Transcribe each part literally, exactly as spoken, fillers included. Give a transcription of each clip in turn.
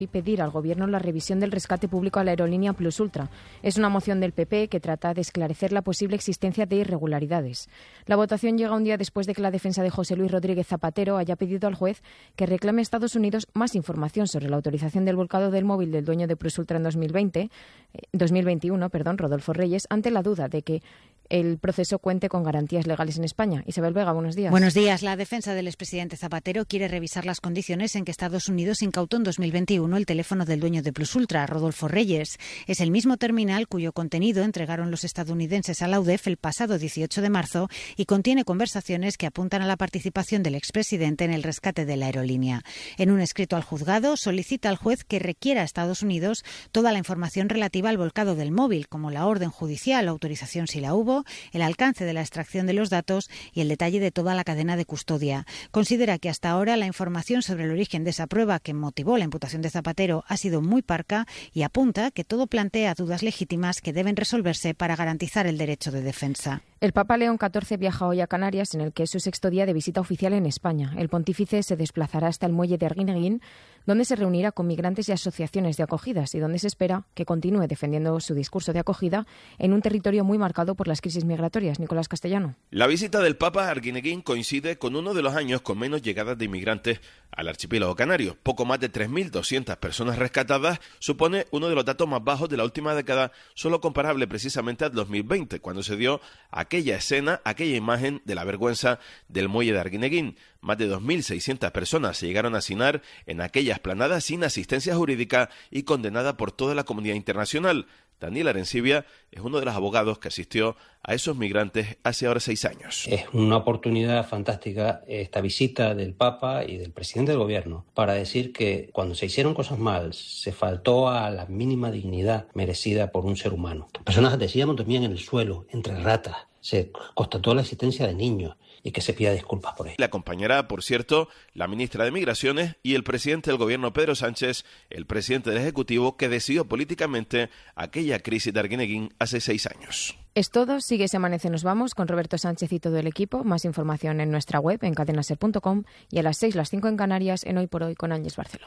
y pedir al Gobierno la revisión del rescate público a la aerolínea Plus Ultra. Es una moción del P P que trata de esclarecer la posible existencia de irregularidades. La votación llega un día después de que la defensa de José Luis Rodríguez Zapatero haya pedido al juez que reclame a Estados Unidos más información sobre la autorización del volcado del móvil del dueño de Plus Ultra en dos mil veinte, dos mil veintiuno, perdón, Rodolfo Reyes, ante la duda de que el proceso cuente con garantías legales en España. Isabel Vega, buenos días. Buenos días. La defensa del expresidente Zapatero quiere revisar las condiciones en que Estados Unidos incautó en dos mil veintiuno el teléfono del dueño de Plus Ultra, Rodolfo Reyes. Es el mismo terminal cuyo contenido entregaron los estadounidenses a la U D E F el pasado dieciocho de marzo y contiene conversaciones que apuntan a la participación del expresidente en el rescate de la aerolínea. En un escrito al juzgado solicita al juez que requiera a Estados Unidos toda la información relativa al volcado del móvil, como la orden judicial, autorización si la hubo, el alcance de la extracción de los datos y el detalle de toda la cadena de custodia. Considera que hasta ahora la información sobre el origen de esa prueba que motivó la imputación de Zapatero ha sido muy parca y apunta que todo plantea dudas legítimas que deben resolverse para garantizar el derecho de defensa. El Papa León catorce viaja hoy a Canarias, en el que es su sexto día de visita oficial en España. El pontífice se desplazará hasta el muelle de Arguineguín, donde se reunirá con migrantes y asociaciones de acogidas y donde se espera que continúe defendiendo su discurso de acogida en un territorio muy marcado por las crisis migratorias. Nicolás Castellano. La visita del Papa a Arguineguín coincide con uno de los años con menos llegadas de inmigrantes al archipiélago canario. Poco más de tres mil doscientas personas rescatadas supone uno de los datos más bajos de la última década, solo comparable precisamente al dos mil veinte, cuando se dio aquella escena, aquella imagen de la vergüenza del muelle de Arguineguín. Más de dos mil seiscientas personas se llegaron a hacinar en aquella esplanada sin asistencia jurídica y condenada por toda la comunidad internacional. Daniel Arencibia es uno de los abogados que asistió a esos migrantes hace ahora seis años. Es una oportunidad fantástica esta visita del Papa y del presidente del Gobierno para decir que cuando se hicieron cosas mal se faltó a la mínima dignidad merecida por un ser humano. Personas, decíamos, dormían en el suelo, entre ratas. Se constató la existencia de niños y que se pida disculpas por ello. Le acompañará, por cierto, la ministra de Migraciones y el presidente del Gobierno, Pedro Sánchez, el presidente del Ejecutivo, que decidió políticamente aquella crisis de Arguineguín hace seis años. Es todo. Sigue ese Amanece Nos Vamos con Roberto Sánchez y todo el equipo. Más información en nuestra web, en cadenaser punto com, y a las seis, las cinco en Canarias, en Hoy por Hoy con Ángeles Barceló.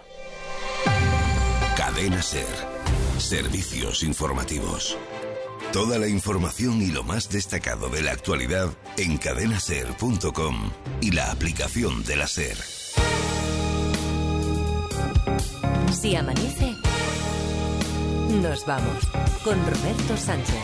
Cadena Ser. Servicios informativos. Toda la información y lo más destacado de la actualidad en cadenaser punto com y la aplicación de la SER. Si amanece, nos vamos con Roberto Sánchez.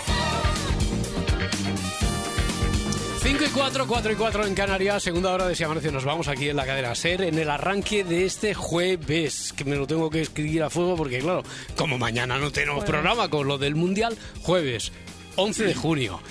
cinco y cuatro, cuatro y cuatro en Canarias, segunda hora de Si Amanece. Nos vamos aquí en la cadena SER en el arranque de este jueves, que me lo tengo que escribir a fuego porque, claro, como mañana no tenemos jueves. Programa con lo del Mundial, jueves once de junio.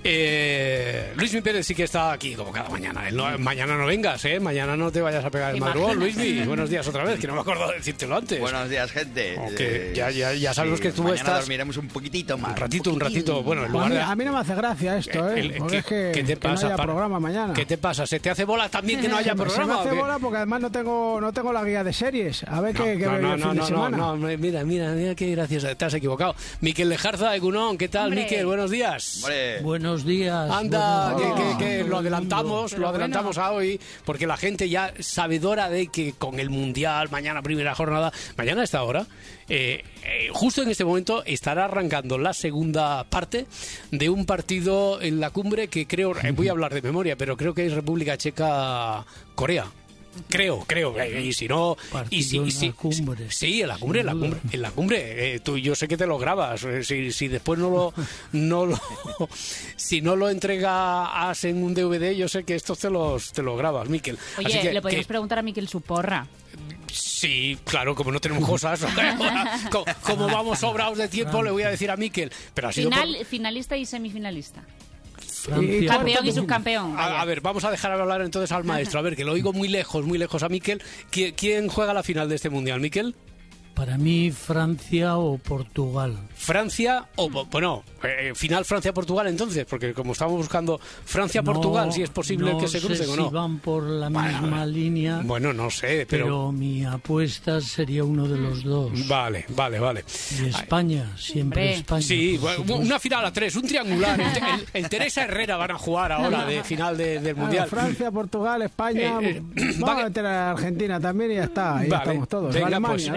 Eh, Luismi Pérez sí que está aquí como cada mañana. No, mañana no vengas, ¿eh? Mañana no te vayas a pegar el madrugón, Luismi. Buenos días otra vez, que no me acuerdo de decírtelo antes. Buenos días, gente. Okay, ya, ya, ya sabemos sí, que tú mañana estás... dormiremos un poquitito más. Un ratito, un, un ratito. Bueno, en lugar a, mí, de... a mí no me hace gracia esto, ¿eh? El, el, porque ¿qué, es que, ¿qué te pasa, que no haya para... programa mañana. ¿Qué te pasa? ¿Se te hace bola también que no haya programa? Se me hace bola porque además no tengo, no tengo la guía de series. A ver no, qué, qué no, no, no, el no, fin no, de semana. No, no, mira, mira, mira qué gracioso. Te has equivocado. Miquel Lejarza de Cunón, ¿qué tal, Miquel? Buenos días. Hombre. Buenos días. Anda, buenos que, días. que, que lo adelantamos, Pero lo adelantamos bueno. a hoy, porque la gente ya sabedora de que con el Mundial, mañana primera jornada, mañana a esta hora, eh, eh, justo en este momento estará arrancando la segunda parte de un partido en la cumbre que creo, eh, voy a hablar de memoria, pero creo que es República Checa-Corea. Creo, creo, y si no, y si, y si, cumbre. sí, en la cumbre, en la cumbre, en la cumbre, eh, tú, yo sé que te lo grabas, si, si después no lo, no lo, si no lo entregas en un D V D, yo sé que estos te los, te los grabas, Miquel. Oye, Así que, le podemos que, preguntar a Miquel su porra. Sí, claro, como no tenemos cosas, como, como vamos sobrados de tiempo, le voy a decir a Miquel, pero ha sido Final, por... finalista y semifinalista. Francia. Campeón y subcampeón. A, a ver, vamos a dejar hablar entonces al maestro. A ver, que lo oigo muy lejos, muy lejos a Miquel. ¿Quién, quién juega la final de este Mundial, Miquel? Para mí, Francia o Portugal. Francia o... Bueno, eh, final Francia-Portugal entonces, porque como estamos buscando Francia-Portugal, no, si es posible no que se crucen sé o no. si van por la bueno, misma línea. Bueno, no sé, pero... Pero mi apuesta sería uno de los dos. Vale, vale, vale. Y España, Ay. siempre Hombre. España. Sí, bueno, una final a tres, un triangular. El, el, el Teresa Herrera van a jugar ahora de final de, del Mundial. Claro, Francia, Portugal, España... Eh, eh, vamos a meter a Argentina también y ya está. Ahí vale, estamos todos. Venga, Alemania, pues, Brasil.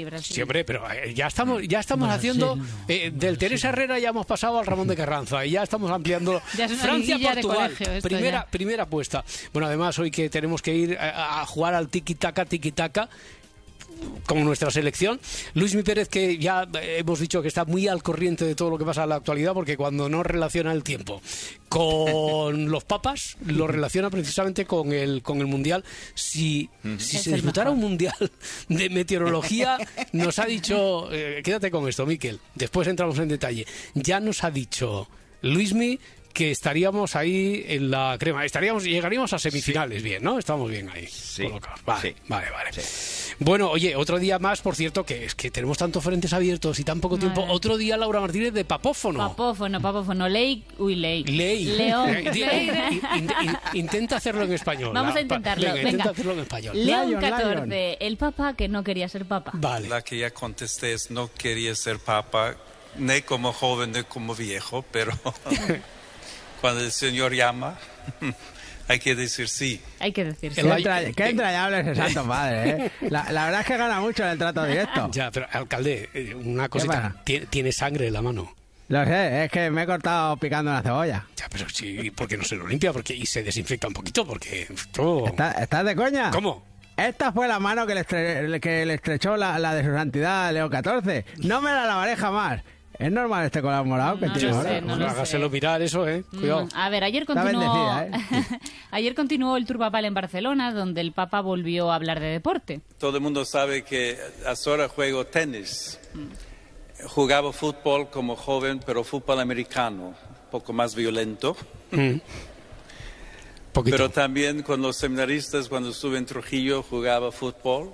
sí, Brasil. Sí, hombre, pero eh, ya estamos, ya estamos Brasil, haciendo... no. eh, del Teresa Herrera ya hemos pasado al Ramón de Carranza y ya estamos ampliando... Ya es una liguilla de Francia-Portugal, colegio esto primera, ya. primera apuesta. Bueno, además hoy que tenemos que ir a, a jugar al tiki-taka, tiki-taka, como nuestra selección. Luismi Pérez, que ya hemos dicho que está muy al corriente de todo lo que pasa en la actualidad, porque cuando no relaciona el tiempo con los papas, lo relaciona precisamente con el con el Mundial. Si, si se disputara un Mundial de meteorología, nos ha dicho, eh, quédate con esto, Miquel, después entramos en detalle, ya nos ha dicho Luismi que estaríamos ahí en la crema, estaríamos, llegaríamos a semifinales, sí. Bien, ¿no? Estamos bien ahí, sí. colocados. Vale, Sí. vale, vale. Sí. Bueno, oye, otro día más, por cierto, que es que tenemos tantos frentes abiertos y tan poco tiempo. Vale. Otro día Laura Martínez de papófono. Papófono, papófono, ley, uy, ley. Ley. León. Eh, di- in- in- in- intenta hacerlo en español. Vamos la- a intentarlo. Venga, intenta Venga. hacerlo en español. León Lion, catorce, el papa que no quería ser papa. Vale. La que ya contesté es no quería ser papa, ni como joven ni como viejo, pero cuando el Señor llama, hay que decir sí. Hay que decir sí. El- Qué, entra- qué entrañable es el Santo Padre, ¿eh? La, la verdad es que gana mucho en el trato directo. Ya, pero alcalde, eh, una cosita. pasa? Tiene, tiene sangre en la mano. Lo sé, es que me he cortado picando una cebolla. Ya, pero sí, ¿por qué no se lo limpia? Porque, y se desinfecta un poquito, porque esto... ¿Estás, estás de coña? ¿Cómo? Esta fue la mano que le, estre- que le estrechó la, la de su santidad Leo catorce. No me la lavaré jamás. Es normal este color morado que No tiene lo ahora. sé, no lo Hágaselo sé. mirar eso, ¿eh? Cuidado. Mm, A ver, ayer Está continuó, bendecida, ¿eh? ayer continuó el tour papal en Barcelona, donde el Papa volvió a hablar de deporte. Todo el mundo sabe que ahora juego tenis. Jugaba fútbol como joven, pero fútbol americano, un poco más violento. Mm. Poquito. Pero también con los seminaristas, cuando estuve en Trujillo, jugaba fútbol.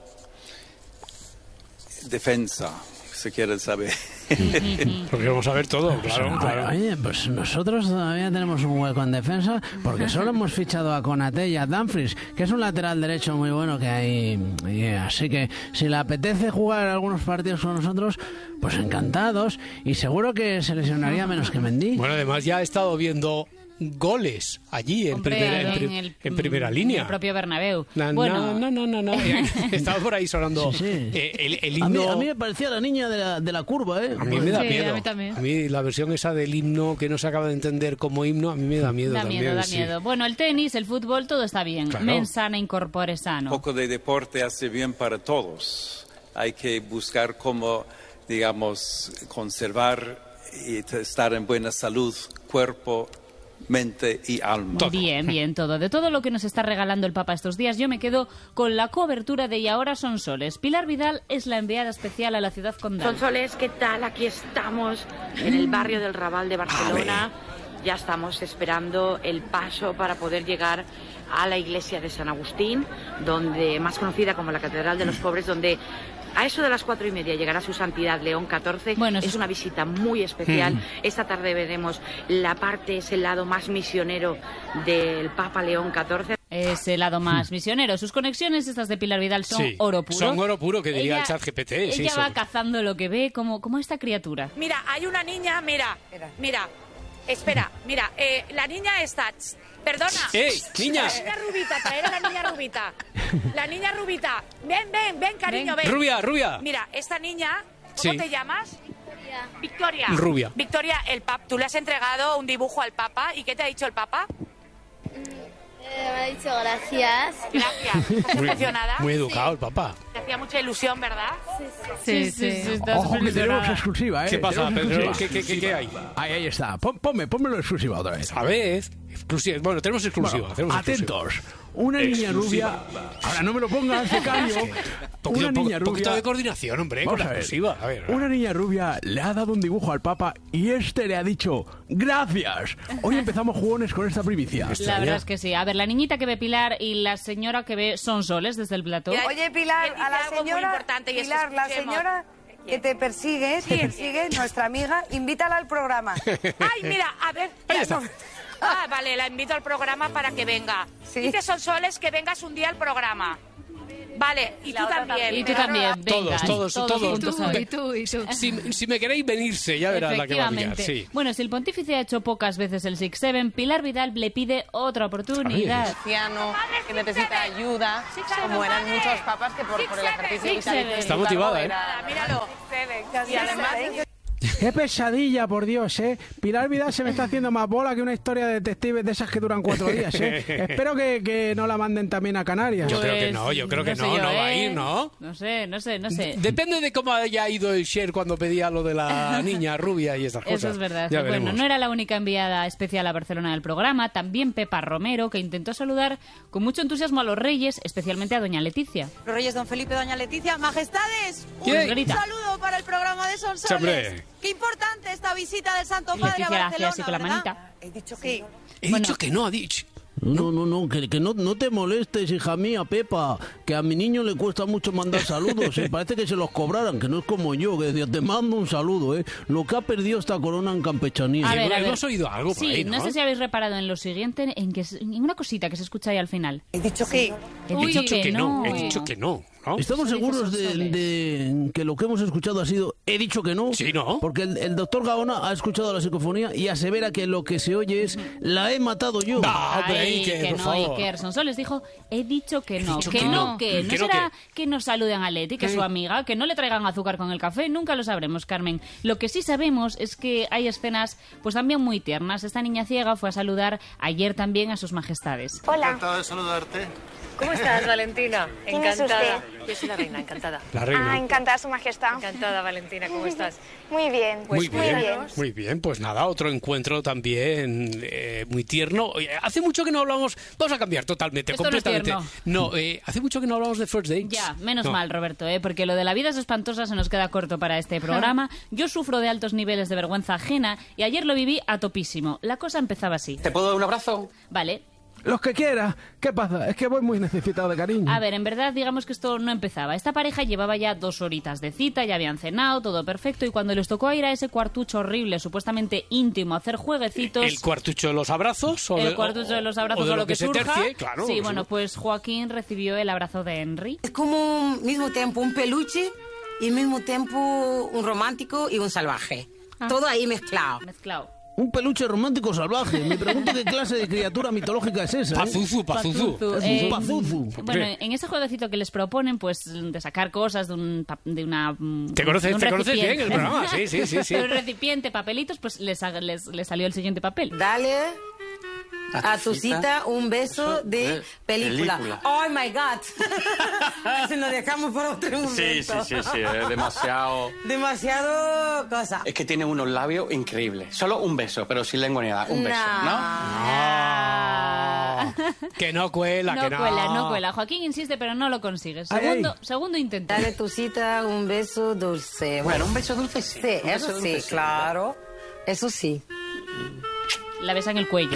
Defensa, si quieren saber. Porque vamos a ver todo, claro, claro. Oye, pues nosotros todavía tenemos un hueco en defensa porque solo hemos fichado a Konaté y a Dumfries, que es un lateral derecho muy bueno que hay. Y así que si le apetece jugar algunos partidos con nosotros, pues encantados. Y seguro que se lesionaría menos que Mendy. Bueno, además ya he estado viendo goles allí en, Hombre, primera, en, en pri- el- en primera en línea. el propio Bernabéu. Na, Bueno. no, no, no, no. Estaba por ahí sonando Sí, sí. eh, el, el A mí, himno. a mí me parecía la niña de la, de la curva, ¿eh? A mí me da Sí, miedo. a mí también. A mí la versión esa del himno que no se acaba de entender como himno, a mí me da miedo Da también. miedo, da sí. miedo. Bueno, el tenis, el fútbol, todo está bien. Claro. Mens sana incorpore Un sano. poco de deporte hace bien para todos. Hay que buscar cómo, digamos, conservar y t- estar en buena salud, cuerpo, mente y alma. Bien, bien, todo. De todo lo que nos está regalando el Papa estos días, yo me quedo con la cobertura de Y ahora son soles. Pilar Vidal es la enviada especial a la ciudad condal. Sonsoles, ¿qué tal? Aquí estamos en el barrio del Raval de Barcelona. Ya estamos esperando el paso para poder llegar a la iglesia de San Agustín, donde más conocida como la Catedral de los Pobres, donde a eso de las cuatro y media llegará su santidad León catorce. Bueno, es eso- una visita muy especial. Mm. Esta tarde veremos la parte, ese lado más misionero del Papa León catorce. Es el lado más misionero. Sus conexiones, estas de Pilar Vidal, son Sí, oro puro. son oro puro, que diría Ella- el chat G P T. Sí, Ella va son- cazando lo que ve, como, como esta criatura. Mira, hay una niña, mira, mira, espera, mira, eh, la niña está, tss, perdona. ¡Ey, niña! La niña rubita, traer a la niña rubita. La niña rubita, ven, ven, ven, cariño, ven. Rubia, rubia. Mira, esta niña, ¿cómo Sí. te llamas? Victoria. Rubia. Victoria, el pap, tú le has entregado un dibujo al Papa, ¿y qué te ha dicho el Papa? me ha dicho gracias. Gracias. ¿Estás Muy, emocionada? muy educado el papá. Te hacía mucha ilusión, ¿verdad? Sí, sí, sí, está Ojo que tenemos exclusiva, ¿eh? ¿Qué pasa, Tenemos Pedro? exclusiva. ¿Qué, qué, qué, qué hay? Ahí, ahí está. Pon- ponme, pónmelo exclusiva otra vez. A ver, exclusiva. Bueno, tenemos exclusiva. Bueno, tenemos exclusiva. atentos. Una niña rubia. Ahora no me lo pongas, becario. Poquito, Una po- niña poquito rubia. de coordinación, hombre, Vamos con la a ver. exclusiva. A ver. Una niña rubia le ha dado un dibujo al Papa y este le ha dicho gracias. Hoy empezamos jugones con esta primicia. La verdad es que sí. A ver, la niñita que ve Pilar y la señora que ve Sonsoles desde el plató. Oye, Pilar, a la algo muy señora, importante y es que Pilar, la escuchemos. señora que te persigue, te persigue, nuestra amiga, invítala al programa. Ay, mira, a ver. Ahí ya está. no. Ah, vale, la invito al programa para que venga. Dice Sonsoles que vengas un día al programa. Vale, y tú también. Y tú también, venga. Todos, todos, todos. juntos a ver. Y tú, y tú. Si, si me queréis venirse, ya verás la que va a pillar. Efectivamente. Sí. Bueno, si el pontífice ha hecho pocas veces el Six Seven, Pilar Vidal le pide otra oportunidad. Anciano que necesita ayuda, como eran muchos papas que por, por el ejercicio vital Está motivada, ¿eh? Míralo. Y además... Qué pesadilla, por Dios, ¿eh? Pilar Vidal se me está haciendo más bola que una historia de detectives de esas que duran cuatro días, ¿eh? Espero que, que no la manden también a Canarias. Yo creo que no, yo creo que no, sé yo, no va a ¿eh? ir, ¿no? No sé, no sé, no sé. Depende de cómo haya ido el Cher cuando pedía lo de la niña rubia y esas cosas. Eso es verdad. Ya Bueno, veremos. no era la única enviada especial a Barcelona del programa, también Pepa Romero, que intentó saludar con mucho entusiasmo a los reyes, especialmente a doña Leticia. Los reyes don Felipe y doña Leticia, majestades, ¿Qué? un Grita. saludo para el programa de Sonsoles. Hombre. Qué importante esta visita del Santo Padre Leticia a hacía Barcelona, así con la ¿verdad? manita. He dicho que He dicho que no, ha dicho. No, no, no, que, que no, no te molestes, hija mía, Pepa, que a mi niño le cuesta mucho mandar saludos, ¿eh? Parece que se los cobraran, que no es como yo, que decía, te mando un saludo, ¿eh? Lo que ha perdido esta corona en campechanía. A ver, a ver. Hemos oído algo por Sí, ahí, ¿no? ¿no? sé si habéis reparado en lo siguiente, en que en una cosita que se escucha ahí al final. he dicho que He He dicho dicho que no, he eh. dicho que no. ¿no? ¿Estamos Eso dice seguros de, Sonsoles. de que lo que hemos escuchado ha sido he dicho que no? Sí, ¿no? Porque el, el doctor Gaona ha escuchado la psicofonía y asevera que lo que se oye es la he matado yo. Ah, hombre, Ay, Iker, que por no, favor. Iker. Sonsoles dijo, he dicho que no, dicho que, que no, no. que no Que no, será que nos saluden a Leti, que es su ¿Qué? amiga, que no le traigan azúcar con el café, nunca lo sabremos, Carmen. Lo que sí sabemos es que hay escenas pues también muy tiernas. Esta niña ciega fue a saludar ayer también a sus majestades. Hola. Encantado de saludarte. ¿Cómo estás, Valentina? ¿Quién es Encantada. usted? Yo soy la reina, encantada. La reina. Ah, encantada, Su Majestad. Encantada, Valentina. ¿Cómo estás? Muy bien. Muy Pues bien, muy bien. Pues nada, otro encuentro también eh, muy tierno. Oye, hace mucho que no hablamos... Vamos a cambiar totalmente, Esto no es completamente. tierno. No, eh, hace mucho que no hablamos de First Dates. Ya, menos No. mal, Roberto, ¿eh? Porque lo de la vida es espantosa se nos queda corto para este programa. Yo sufro de altos niveles de vergüenza ajena y ayer lo viví a topísimo. La cosa empezaba así. ¿Te puedo dar un abrazo? Vale. Los que quieras. ¿Qué pasa? Es que voy muy necesitado de cariño. A ver, en verdad, digamos que esto no empezaba. Esta pareja llevaba ya dos horitas de cita, ya habían cenado, todo perfecto, y cuando les tocó ir a ese cuartucho horrible, supuestamente íntimo, a hacer jueguecitos... ¿El cuartucho de los abrazos? O el de- cuartucho de los o abrazos de o lo lo que, se surja. tercie, claro. Sí, Pues bueno, pues Joaquín recibió el abrazo de Henry. es como al mismo tiempo un peluche y al mismo tiempo un romántico y un salvaje. Todo ahí mezclado. Mezclado. Un peluche romántico salvaje. Me pregunto qué clase de criatura mitológica es esa. ¿eh? Pazuzu, pazuzu. Pazuzu, Es eh, un pazuzu. Bueno, en ese jueguecito que les proponen, pues de sacar cosas de, un, pa- de una... mm, Te conoces- de un te conoces recipiente. bien el programa, sí, sí, sí, sí. De un recipiente, papelitos, pues les, ha- les, les salió el siguiente papel. Dale A a tu tu cita, cita un beso de eh, película. película. Oh my God. Se nos dejamos por otro momento. Sí, sí, sí, sí, es demasiado... Demasiado cosa. Es que tiene unos labios increíbles. Solo un beso, pero sin lengua ni nada. Un beso, ¿no? Ah, que no cuela, No que no. cuela, no cuela. Joaquín insiste, pero no lo consigue. Ay, Segundo, ay. segundo intento. Dale a tu cita un beso dulce. Bueno, un beso dulce sí. Sí, Un beso eso dulce sí, claro. Eso sí. La besa en el cuello.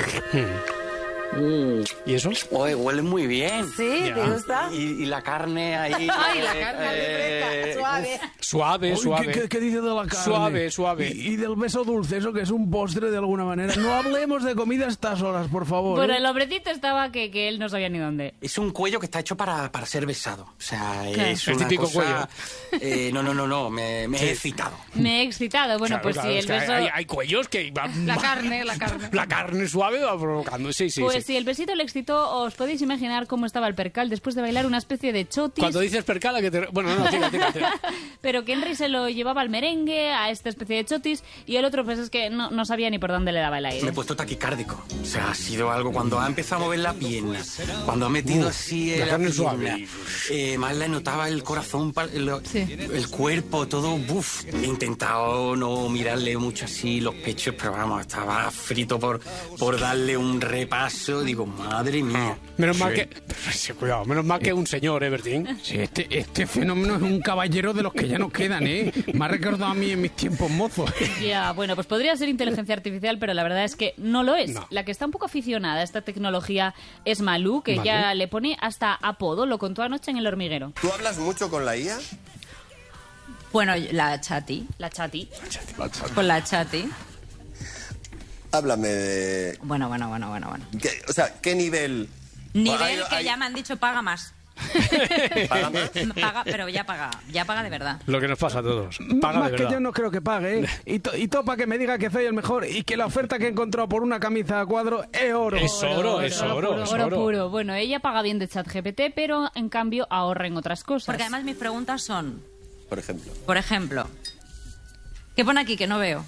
¿Y eso? Oye, huele muy bien. ¿Sí? Ya. ¿Te gusta? Y, y la carne ahí... Ay, la eh, carne eh, rica, suave. Suave, Uy, suave. ¿qué, qué, qué dice de la carne? Suave, suave. Y, y del beso dulce, eso que es un postre de alguna manera. No hablemos de comida a estas horas, por favor. Bueno, ¿eh? el hombrecito estaba que, que él no sabía ni dónde. Es un cuello que está hecho para, para ser besado. O sea, ¿Qué? es El una típico cosa... Eh, no, no, no, no, me, me he excitado. Me he excitado. Bueno, Claro, pues claro, sí, es el que beso... hay, hay cuellos que van- La carne, la carne. la carne suave va provocando. Sí, sí, Pues sí. si el besito le excitó, os podéis imaginar cómo estaba el percal después de bailar una especie de chotis. Cuando dices percala que te... Bueno, no, tira, tira, tira. Pero que Henry se lo llevaba al merengue, a esta especie de chotis, y el otro pues es que no, no sabía ni por dónde le daba el Me aire. he puesto taquicárdico. O sea, ha sido algo cuando ha empezado a mover la pierna, cuando ha metido Uh, así la la carne pierna, suave. eh, más le notaba el corazón, pa- el, el cuerpo, todo, buf. He intentado no mirarle mucho así los pechos, pero vamos, estaba frito por, por darle un repaso. Digo, madre mía. Menos mal Sí. que... Sí, cuidado, menos mal que un señor, ¿eh, Bertín? Sí, este, este fenómeno es un caballero de los que ya nos quedan, ¿eh? Me ha recordado a mí en mis tiempos mozos. Ya, bueno, pues podría ser inteligencia artificial, pero la verdad es que no lo es. No. La que está un poco aficionada a esta tecnología es Malú, que Malú. ya le pone hasta apodo, lo contó anoche en El Hormiguero. ¿Tú hablas mucho con la I A? Bueno, la chati. La chati. Con la chati. Háblame de... Bueno, bueno, bueno, bueno, bueno. ¿Qué- o sea, ¿qué nivel? Nivel Hay- que hay- ya me han dicho paga más. ¿Paga más? Paga, pero ya paga, ya paga de verdad. Lo que nos pasa a todos. Paga Más de que verdad. yo no creo que pague, ¿eh? Y, to, y todo para que me diga que soy el mejor y que la oferta que he encontrado por una camisa a cuadro es oro. Es oro, es oro, Oro, es oro oro. puro. Bueno, ella paga bien de ChatGPT, pero en cambio ahorra en otras cosas. Porque además mis preguntas son, Por ejemplo. por ejemplo, ¿qué pone aquí que no veo?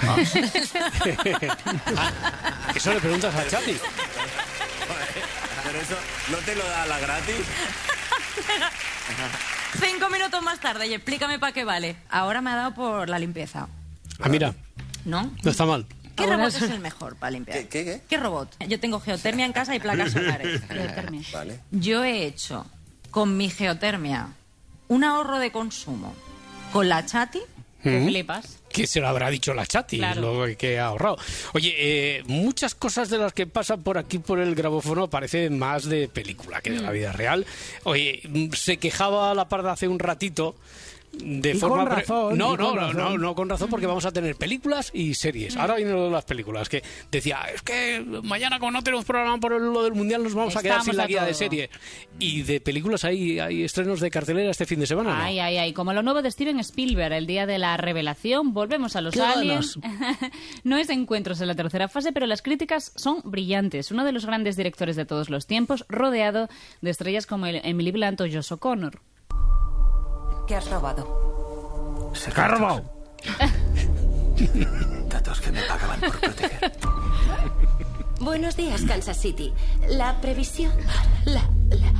Eso le preguntas a Chati. Pero eso no te lo da la gratis. Cinco minutos más tarde y explícame para qué vale. Ahora me ha dado por la limpieza. Ah, mira, ¿No? no está mal. ¿Qué Ahora robot es- es el mejor para limpiar? ¿Qué, qué, qué? ¿Qué robot? Yo tengo geotermia en casa y placas solares. Geotermia. Vale. Yo he hecho con mi geotermia un ahorro de consumo con la Chati. Te ¿Mm? flipas. ¿Qué se lo habrá dicho la Chati? Claro. Lo que ha ahorrado. Oye, eh, muchas cosas de las que pasan por aquí por el grabófono parecen más de película que de la vida real. Oye, mm, se quejaba la Parda hace un ratito de Y forma con pre- razón, no, y no, con no, razón. no, no con razón, porque vamos a tener películas y series. Ahora vienen lo de las películas, que decía, es que mañana como no tenemos programa por lo del Mundial nos vamos a quedar sin Estamos la a guía de todo. serie. Y de películas hay, hay estrenos de cartelera este fin de semana, ¿no? Ay, ay, ay. Como lo nuevo de Steven Spielberg, el día de la revelación, volvemos a los ¡Qué aliens. No es de encuentros en la tercera fase, pero las críticas son brillantes. Uno de los grandes directores de todos los tiempos, rodeado de estrellas como el Emily Blunt o Josh O'Connor. ¿Qué has robado? ¿Qué ha robado? Datos que me pagaban por proteger. Buenos días, Kansas City. La previsión... La... la...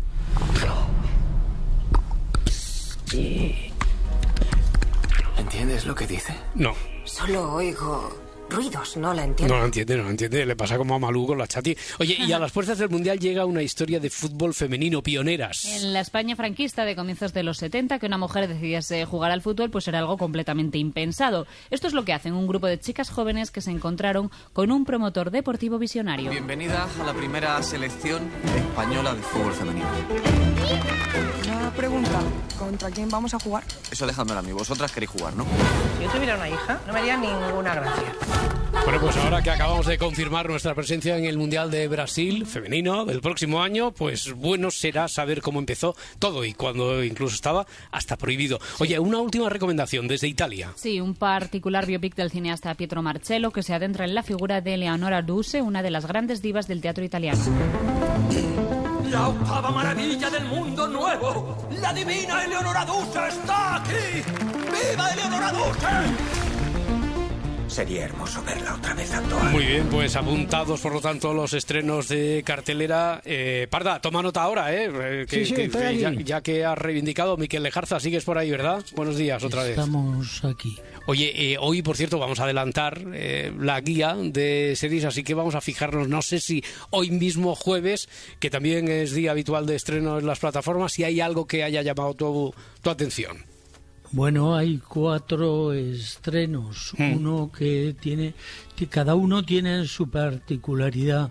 ¿Entiendes lo que dice? No. Solo oigo ruidos, no la entiendo. No lo entiende, no lo entiende. Le pasa como a Malú con la Chati. Oye, y a las puertas del Mundial llega una historia de fútbol femenino pioneras. En la España franquista de comienzos de los setenta, que una mujer decidiese jugar al fútbol, pues era algo completamente impensado. Esto es lo que hacen un grupo de chicas jóvenes que se encontraron con un promotor deportivo visionario. Bienvenida a la primera selección española de fútbol femenino. Una pregunta, ¿contra quién vamos a jugar? Eso dejádmelo a mí, vosotras queréis jugar, ¿no? Si yo tuviera una hija, no me haría ninguna gracia. Bueno, pues ahora que acabamos de confirmar nuestra presencia en el Mundial de Brasil femenino del próximo año, pues bueno será saber cómo empezó todo y cuando incluso estaba hasta prohibido. Oye, una última recomendación desde Italia. Sí, un particular biopic del cineasta Pietro Marcello que se adentra en la figura de Eleonora Duse, una de las grandes divas del teatro italiano. La octava maravilla del mundo nuevo. La divina Eleonora Duse está aquí. ¡Viva Eleonora Duse! Sería hermoso verla otra vez actuar. Muy bien, pues apuntados por lo tanto los estrenos de cartelera. Eh, Parda, toma nota ahora, ¿eh? Eh, que, Sí, sí, que- estoy que aquí. ya, ya que has reivindicado, Miquel Lejarza, sigues por ahí, ¿verdad? Buenos días otra vez. Estamos aquí. Oye, eh, hoy, por cierto, vamos a adelantar eh, la guía de series, así que vamos a fijarnos, no sé si hoy mismo jueves, que también es día habitual de estreno en las plataformas, si hay algo que haya llamado tu, tu atención. Bueno, hay cuatro estrenos, Mm. uno que tiene, que cada uno tiene su particularidad.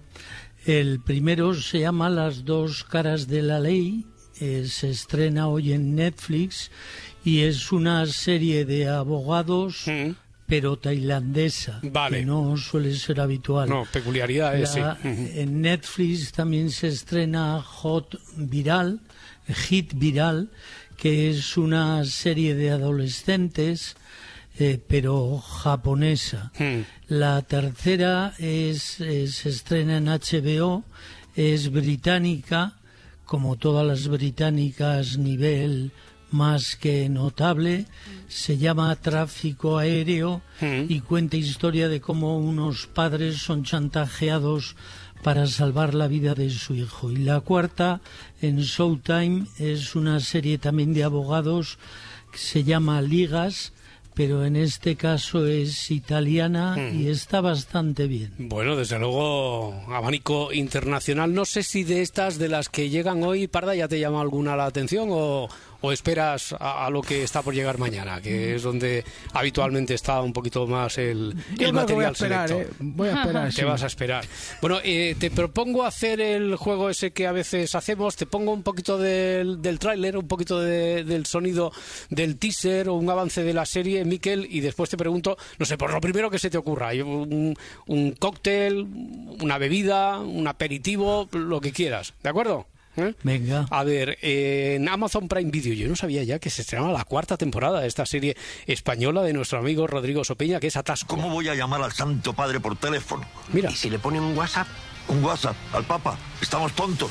El primero se llama Las dos caras de la ley, eh, se estrena hoy en Netflix y es una serie de abogados, pero tailandesa, Vale. que no suele ser habitual. No, peculiaridad es, La- sí. Ujú. En Netflix también se estrena Hot Viral, Hit Viral, que es una serie de adolescentes, eh, pero japonesa. La tercera es, eh, se estrena en H B O, es británica, como todas las británicas, nivel más que notable, se llama Tráfico Aéreo y cuenta historia de cómo unos padres son chantajeados para salvar la vida de su hijo. Y la cuarta, en Showtime, es una serie también de abogados que se llama Ligas, pero en este caso es italiana y está bastante bien. Bueno, desde luego, abanico internacional. No sé si de estas, de las que llegan hoy, Parda, ya te llama alguna la atención o, o esperas a, a lo que está por llegar mañana, que es donde habitualmente está un poquito más el, Yo el creo que voy a material esperar, selecto. ¿eh? Voy a esperar, Te sí. vas a esperar. Bueno, eh, te propongo hacer el juego ese que a veces hacemos. Te pongo un poquito del, del tráiler, un poquito de- del sonido del teaser o un avance de la serie, Miquel, y después te pregunto, no sé, por lo primero que se te ocurra. Un, un cóctel, una bebida, un aperitivo, lo que quieras. ¿De acuerdo? ¿Eh? Venga. A ver, eh, en Amazon Prime Video, yo no sabía ya que se estrenaba la cuarta temporada de esta serie española de nuestro amigo Rodrigo Sopeña, que es Atasco. ¿Cómo voy a llamar al Santo Padre por teléfono? Mira. ¿Y si le ponen un WhatsApp? Un WhatsApp al Papa. Estamos tontos.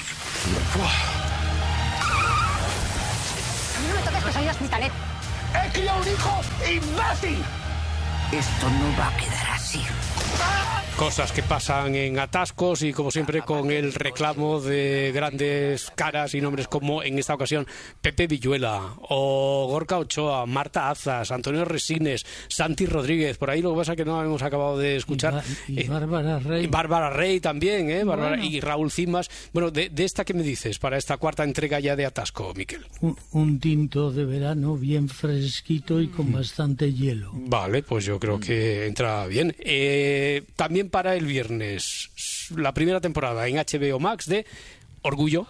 A mí no me toques que soy hospitalet. ¡He criado un hijo imbécil! Esto no va a quedar así. Cosas que pasan en Atascos y como siempre con el reclamo de grandes caras y nombres como en esta ocasión Pepe Villuela o Gorka Ochoa, Marta Azas, Antonio Resines, Santi Rodríguez. Por ahí lo que pasa es que no hemos acabado de escuchar. Y, y eh, Bárbara Rey. Bárbara Rey también, ¿eh? Bárbara, Bueno. y Raúl Cimas. Bueno, de, de esta, ¿qué me dices para esta cuarta entrega ya de Atasco, Miquel? Un, un tinto de verano bien fresquito y con bastante hielo. Vale, pues yo creo que entra bien. Eh, también para el viernes, la primera temporada en H B O Max de Orgullo.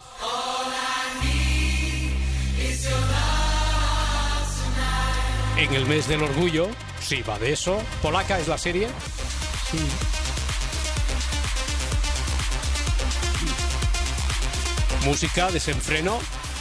En el mes del orgullo, sí, va de eso. Polaca es la serie. Sí. Música, desenfreno.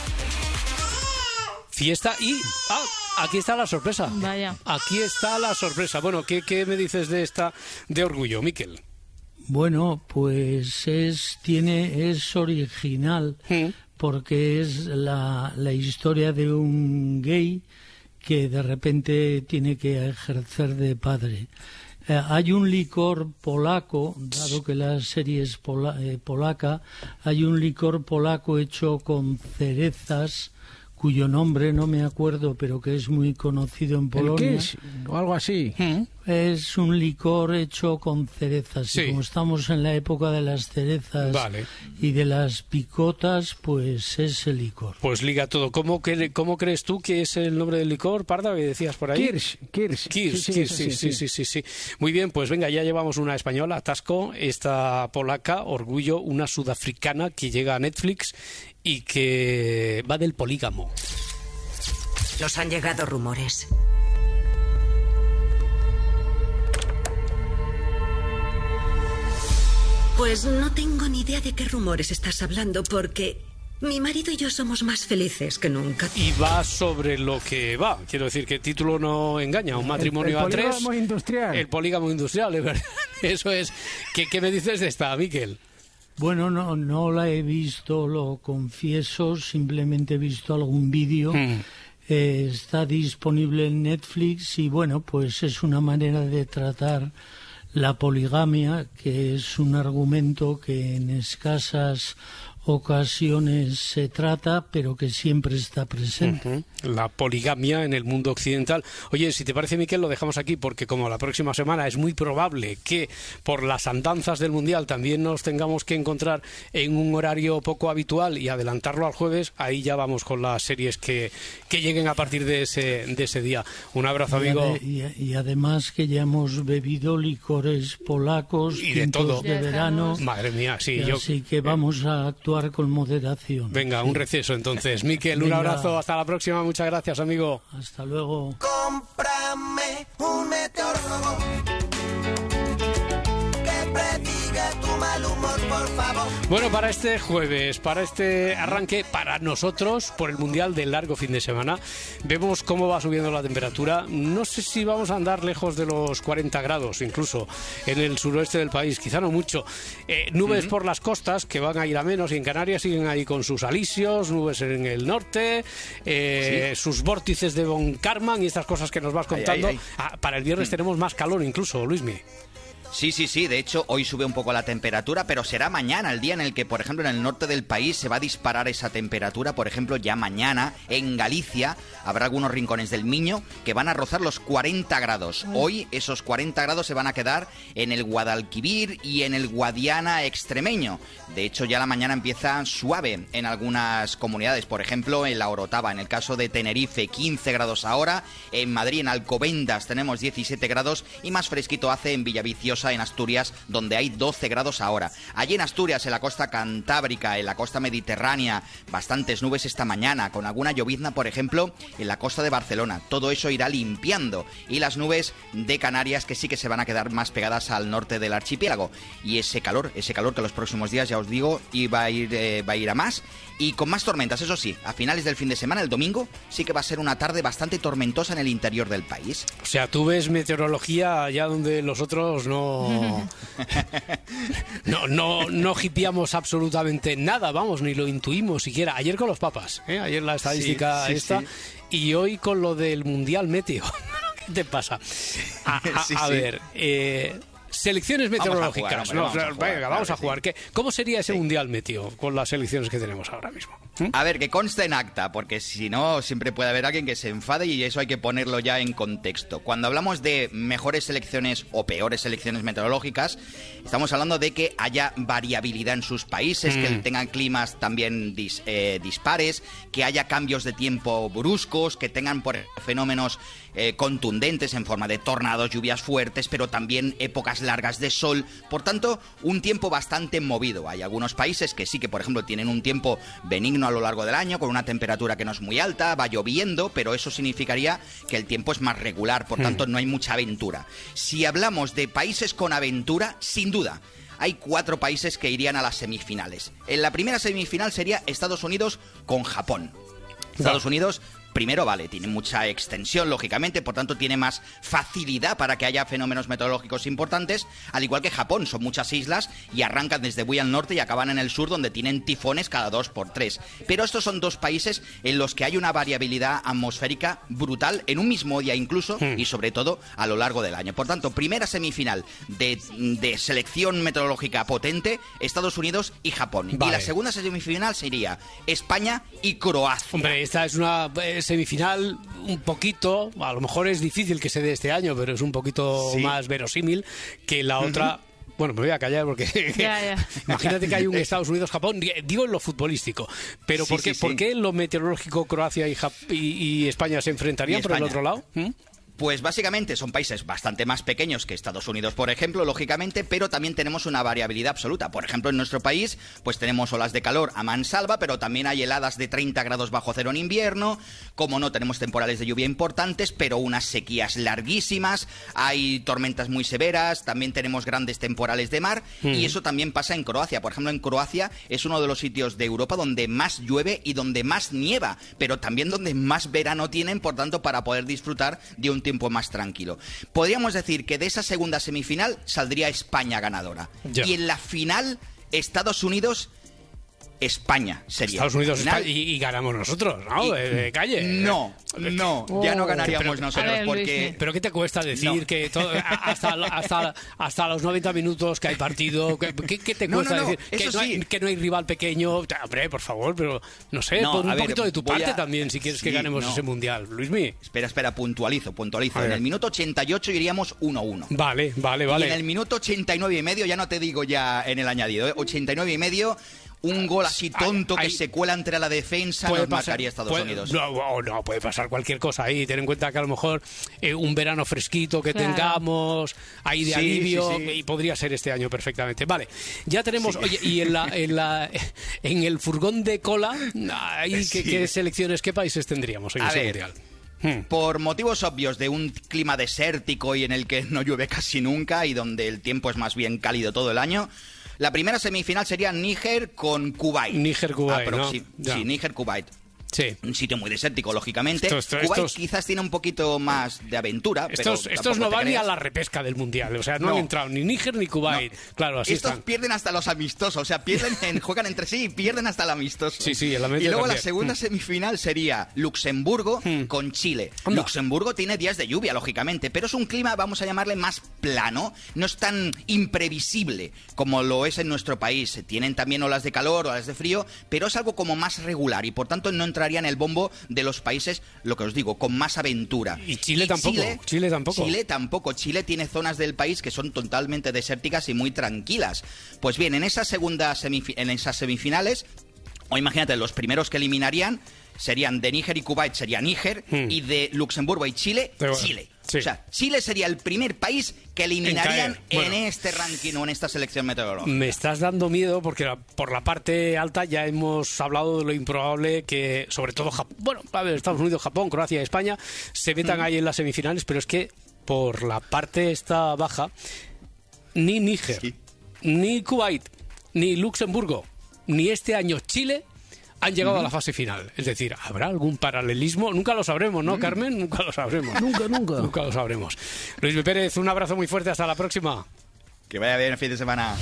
Fiesta y... ¡Ah! Aquí está la sorpresa. Vaya. Aquí está la sorpresa. Bueno, ¿qué, qué me dices de esta de Orgullo, Miquel? Bueno, pues es tiene es original porque es la, la historia de un gay que de repente tiene que ejercer de padre. Eh, hay un licor polaco, dado que la serie es pola, eh, polaca, hay un licor polaco hecho con cerezas, cuyo nombre no me acuerdo, pero que es muy conocido en Polonia. ¿El Kiss? O algo así. Es un licor hecho con cerezas. Sí. Y como estamos en la época de las cerezas Vale. y de las picotas, pues es el licor. Pues liga todo. ¿Cómo, cre- cómo crees tú que es el nombre del licor, Parda, que decías por ahí? Kirsch, Kirsch. Kirsch, Sí, sí, Kirsch, sí, sí, sí, sí, sí, sí. Muy bien, pues venga, ya llevamos una española, Atasco, esta polaca, Orgullo, una sudafricana que llega a Netflix y que va del polígamo. Nos han llegado rumores. Pues no tengo ni idea de qué rumores estás hablando porque mi marido y yo somos más felices que nunca. Y va sobre lo que va. Quiero decir que el título no engaña. Un matrimonio el, el a tres. polígamo industrial. El polígamo industrial, es verdad. Eso es. ¿Qué, qué me dices de esta, Miquel? Bueno, no, no la he visto, lo confieso, simplemente he visto algún vídeo. Mm. Eh, está disponible en Netflix y bueno, pues es una manera de tratar la poligamia, que es un argumento que en escasas ocasiones se trata, pero que siempre está presente. Uh-huh. La poligamia en el mundo occidental. Oye, si te parece, Miquel, lo dejamos aquí porque como la próxima semana es muy probable que por las andanzas del Mundial también nos tengamos que encontrar en un horario poco habitual y adelantarlo al jueves, ahí ya vamos con las series que, que lleguen a partir de ese, de ese día. Un abrazo, y amigo. ade- y, y además que ya hemos bebido licores polacos Y de tintos todo. de verano. Madre mía, sí. Y Yo... así que vamos a actuar con moderación. Venga, un receso entonces. Miquel, un Venga. abrazo. Hasta la próxima. Muchas gracias, amigo. Hasta luego. Cómprame un meteorólogo que prediga tu mal humor, por favor. Bueno, para este jueves, para este arranque, para nosotros, por el Mundial del largo fin de semana, vemos cómo va subiendo la temperatura. No sé si vamos a andar lejos de los cuarenta grados, incluso en el suroeste del país, quizá no mucho. Eh, nubes Ujú. por las costas, que van a ir a menos, y en Canarias siguen ahí con sus alisios, nubes en el norte, eh, sus vórtices de Von Karman y estas cosas que nos vas Ay, contando. ay, ay. Ah, para el viernes Mm. tenemos más calor incluso, Luismi. Sí, sí, sí. De hecho, hoy sube un poco la temperatura, pero será mañana el día en el que, por ejemplo, en el norte del país se va a disparar esa temperatura. Por ejemplo, ya mañana en Galicia habrá algunos rincones del Miño que van a rozar los cuarenta grados. Hoy esos cuarenta grados se van a quedar en el Guadalquivir y en el Guadiana extremeño. De hecho, ya la mañana empieza suave en algunas comunidades. Por ejemplo, en la Orotava, en el caso de Tenerife, quince grados ahora. En Madrid, en Alcobendas, tenemos diecisiete grados y más fresquito hace en Villaviciosa lluviosa en Asturias, donde hay doce grados ahora. Allí en Asturias, en la costa cantábrica, en la costa mediterránea, bastantes nubes esta mañana, con alguna llovizna, por ejemplo, en la costa de Barcelona. Todo eso irá limpiando. Y las nubes de Canarias, que sí que se van a quedar más pegadas al norte del archipiélago. Y ese calor, ese calor que los próximos días, ya os digo, iba a ir, eh, va a ir a más. Y con más tormentas, eso sí, a finales del fin de semana, el domingo, sí que va a ser una tarde bastante tormentosa en el interior del país. O sea, tú ves meteorología allá donde los otros no... no, no, no hipiamos absolutamente nada, vamos, ni lo intuimos siquiera. Ayer con los papas, ¿eh? Ayer la estadística sí, sí, esta, sí. Y hoy con lo del Mundial Meteo. ¿Qué te pasa? A, a, sí, a sí. ver... Eh, selecciones meteorológicas. Vamos a jugar, hombre, no, vamos a jugar, venga, vamos a jugar. ¿Qué, ¿Cómo sería ese sí. Mundial Meteo con las selecciones que tenemos ahora mismo? ¿Mm? A ver, que conste en acta, porque si no, siempre puede haber alguien que se enfade y eso hay que ponerlo ya en contexto. Cuando hablamos de mejores selecciones o peores selecciones meteorológicas, estamos hablando de que haya variabilidad en sus países, mm. que tengan climas también dis, eh, dispares, que haya cambios de tiempo bruscos, que tengan por fenómenos eh, contundentes en forma de tornados, lluvias fuertes, pero también épocas largas de sol. Por tanto, un tiempo bastante movido. Hay algunos países que sí que, por ejemplo, tienen un tiempo benigno a lo largo del año, con una temperatura que no es muy alta, va lloviendo, pero eso significaría que el tiempo es más regular, por tanto no hay mucha aventura. Si hablamos de países con aventura, sin duda, hay cuatro países que irían a las semifinales. En la primera semifinal sería Estados Unidos con Japón. Estados Unidos... Primero, vale, tiene mucha extensión, lógicamente, por tanto tiene más facilidad para que haya fenómenos meteorológicos importantes, al igual que Japón, son muchas islas y arrancan desde muy al norte y acaban en el sur, donde tienen tifones cada dos por tres. Pero estos son dos países en los que hay una variabilidad atmosférica brutal, en un mismo día incluso, hmm. y sobre todo a lo largo del año. Por tanto, primera semifinal de, de selección meteorológica potente, Estados Unidos y Japón. Vale. Y la segunda semifinal sería España y Croacia. Hombre, esta es una... semifinal un poquito, a lo mejor es difícil que se dé este año, pero es un poquito sí. más verosímil que la otra. Uh-huh. Bueno, me voy a callar porque ya, ya. Imagínate que hay un Estados Unidos-Japón, digo en lo futbolístico, pero sí, ¿por, qué, sí, sí. ¿por qué en lo meteorológico Croacia y, Jap- y, y España se enfrentarían por el otro lado? ¿Mm? Pues básicamente son países bastante más pequeños que Estados Unidos, por ejemplo, lógicamente, pero también tenemos una variabilidad absoluta. Por ejemplo, en nuestro país, pues tenemos olas de calor a mansalva, pero también hay heladas de treinta grados bajo cero en invierno. Como no, tenemos temporales de lluvia importantes, pero unas sequías larguísimas. Hay tormentas muy severas, también tenemos grandes temporales de mar, mm. y eso también pasa en Croacia. Por ejemplo, en Croacia es uno de los sitios de Europa donde más llueve y donde más nieva, pero también donde más verano tienen, por tanto, para poder disfrutar de un tiempo más tranquilo. Podríamos decir que de esa segunda semifinal saldría España ganadora. Ya. Y en la final, Estados Unidos... España sería. Estados Unidos España, y, y ganamos nosotros, ¿no? Y, de, de calle. No, no, oh, ya no ganaríamos pero, nosotros ver, porque... Luis, ¿pero qué te cuesta decir no. que todo, hasta, hasta, hasta los noventa minutos que hay partido? ¿Qué, qué te cuesta no, no, no, decir? Que no, hay, sí. que no hay rival pequeño. Hombre, por favor, pero no sé, no, pon un ver, poquito de tu parte a... también si quieres sí, que ganemos no. ese mundial. Luismi. Espera, espera, puntualizo, puntualizo. En el minuto ochenta y ocho iríamos uno uno. Vale, vale, vale. Y en el minuto ochenta y nueve y medio, ya no te digo ya en el añadido, ¿eh? ochenta y nueve y medio... Un gol así tonto que ahí, se cuela entre la defensa nos marcaría Estados puede, Unidos. No, no, puede pasar cualquier cosa ahí. Ten en cuenta que a lo mejor eh, un verano fresquito que claro. tengamos, ahí de sí, alivio, sí, sí. y podría ser este año perfectamente. Vale, ya tenemos, sí. oye, y en la, en la en el furgón de cola, ahí, sí. ¿qué, ¿qué selecciones, qué países tendríamos en a ese ver. mundial? Hmm. Por motivos obvios de un clima desértico y en el que no llueve casi nunca y donde el tiempo es más bien cálido todo el año, la primera semifinal sería Níger con Kuwait. Níger-Kuwait, Aproxim- ¿no? Sí, Níger-Kuwait. Sí. Un sitio muy desértico, lógicamente. Estos, estos, Kuwait estos, quizás tiene un poquito más de aventura. Estos, pero estos no van ni a la repesca del Mundial. O sea, no, no. han entrado ni Níger ni Kuwait. No. Claro, así Estos están. pierden hasta los amistosos. O sea, pierden en, juegan entre sí y pierden hasta el amistoso. Sí, sí, en la y luego también. la segunda hmm. semifinal sería Luxemburgo hmm. con Chile. Anda. Luxemburgo tiene días de lluvia, lógicamente, pero es un clima, vamos a llamarle, más plano. No es tan imprevisible como lo es en nuestro país. Tienen también olas de calor, olas de frío, pero es algo como más regular y por tanto no entraría en el bombo de los países, lo que os digo, con más aventura. Y Chile y tampoco. Chile, Chile tampoco. Chile tampoco. Chile tiene zonas del país que son totalmente desérticas y muy tranquilas. Pues bien, en esa segunda semif- en esas semifinales, o imagínate, los primeros que eliminarían serían de Níger y Kuwait, sería Níger, hmm. y de Luxemburgo y Chile, Pero, Chile. Sí. O sea, Chile sería el primer país que eliminarían en, bueno, en este ranking o en esta selección meteorológica. Me estás dando miedo porque la, por la parte alta ya hemos hablado de lo improbable que, sobre todo, Jap- bueno, a ver, Estados Unidos, Japón, Croacia y España se metan mm. ahí en las semifinales, pero es que por la parte esta baja, ni Níger, sí. ni Kuwait, ni Luxemburgo, ni este año Chile han llegado uh-huh. a la fase final. Es decir, ¿habrá algún paralelismo? Nunca lo sabremos, ¿no, uh-huh. Carmen? Nunca lo sabremos. Nunca, nunca. Nunca lo sabremos. Luis B. Pérez, un abrazo muy fuerte. Hasta la próxima. Que vaya bien el fin de semana.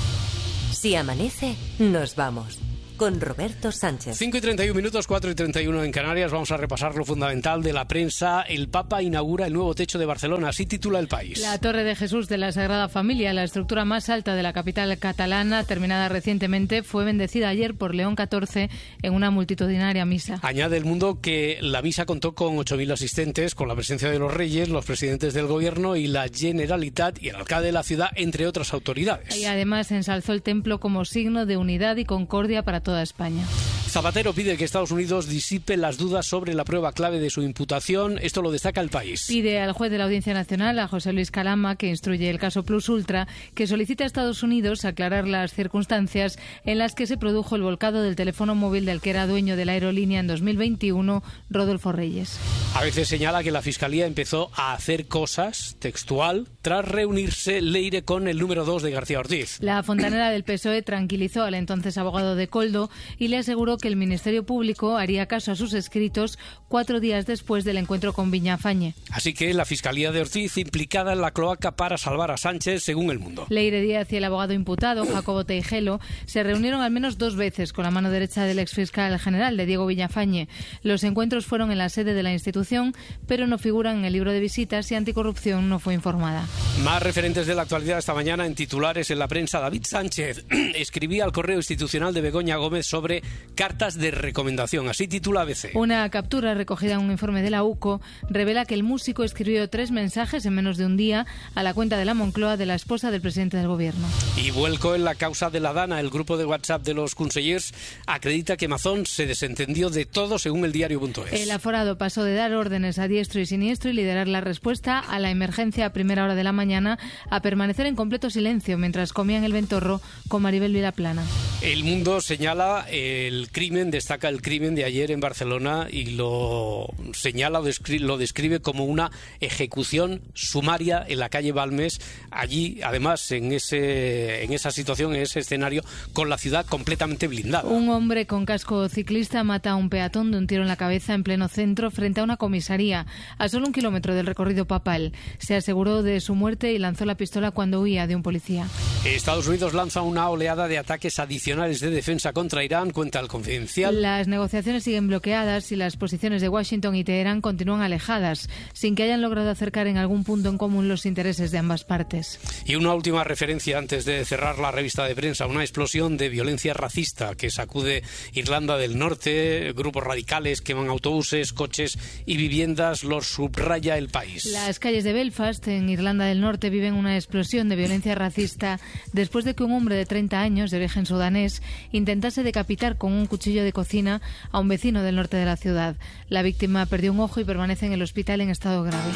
Si amanece, nos vamos. Con Roberto Sánchez. cinco y treinta y uno minutos, cuatro y treinta y uno en Canarias. Vamos a repasar lo fundamental de la prensa. El Papa inaugura el nuevo techo de Barcelona. Así titula El País. La Torre de Jesús de la Sagrada Familia, la estructura más alta de la capital catalana, terminada recientemente, fue bendecida ayer por León catorce en una multitudinaria misa. Añade El Mundo que la misa contó con ocho mil asistentes, con la presencia de los reyes, los presidentes del gobierno y la Generalitat y el alcalde de la ciudad, entre otras autoridades. Y además ensalzó el templo como signo de unidad y concordia para toda España. Zapatero pide que Estados Unidos disipe las dudas sobre la prueba clave de su imputación. Esto lo destaca El País. Pide al juez de la Audiencia Nacional, a José Luis Calama, que instruye el caso Plus Ultra, que solicite a Estados Unidos aclarar las circunstancias en las que se produjo el volcado del teléfono móvil del que era dueño de la aerolínea en dos mil veintiuno, Rodolfo Reyes. A veces señala que la Fiscalía empezó a hacer cosas, textual, tras reunirse Leire con el número dos de García Ortiz. La fontanera del P S O E tranquilizó al entonces abogado de Koldo y le aseguró que el Ministerio Público haría caso a sus escritos cuatro días después del encuentro con Viñafañe. Así que la Fiscalía de Ortiz implicada en la cloaca para salvar a Sánchez, según El Mundo. Leire Díaz y el abogado imputado, Jacobo Teijelo, se reunieron al menos dos veces con la mano derecha del exfiscal general de Diego Viñafañe. Los encuentros fueron en la sede de la institución, pero no figuran en el libro de visitas y Anticorrupción no fue informada. Más referentes de la actualidad esta mañana en titulares en la prensa. David Sánchez escribía al correo institucional de Begoña Gómez sobre cartas de recomendación. Así titula A B C. Una captura recogida en un informe de la U C O revela que el músico escribió tres mensajes en menos de un día a la cuenta de la Moncloa de la esposa del presidente del gobierno. Y vuelco en la causa de la Dana. El grupo de WhatsApp de los consellers acredita que Mazón se desentendió de todo, según el diario punto es. El aforado pasó de dar órdenes a diestro y siniestro y liderar la respuesta a la emergencia a primera hora de la mañana a permanecer en completo silencio mientras comían el ventorro con Maribel Vilaplana. El Mundo señala el crimen, destaca el crimen de ayer en Barcelona y lo señala, lo describe como una ejecución sumaria en la calle Balmes. Allí, además, en ese en esa situación, en ese escenario, con la ciudad completamente blindada. Un hombre con casco ciclista mata a un peatón de un tiro en la cabeza en pleno centro frente a una comisaría, a solo un kilómetro del recorrido papal. Se aseguró de su muerte y lanzó la pistola cuando huía de un policía. Estados Unidos lanza una oleada de ataques adicionales de defensa contra Irán, cuenta El Confidencial. Las negociaciones siguen bloqueadas y las posiciones de Washington y Teherán continúan alejadas, sin que hayan logrado acercar en algún punto en común los intereses de ambas partes. Y una última referencia antes de cerrar la revista de prensa, una explosión de violencia racista que sacude Irlanda del Norte, grupos radicales queman autobuses, coches y viviendas, los subraya El País. Las calles de Belfast, en Irlanda del Norte, viven una explosión de violencia racista después de que un hombre de treinta años, de origen sudanés, intentase decapitar con un cuchillo de cocina a un vecino del norte de la ciudad. La víctima perdió un ojo y permanece en el hospital en estado grave.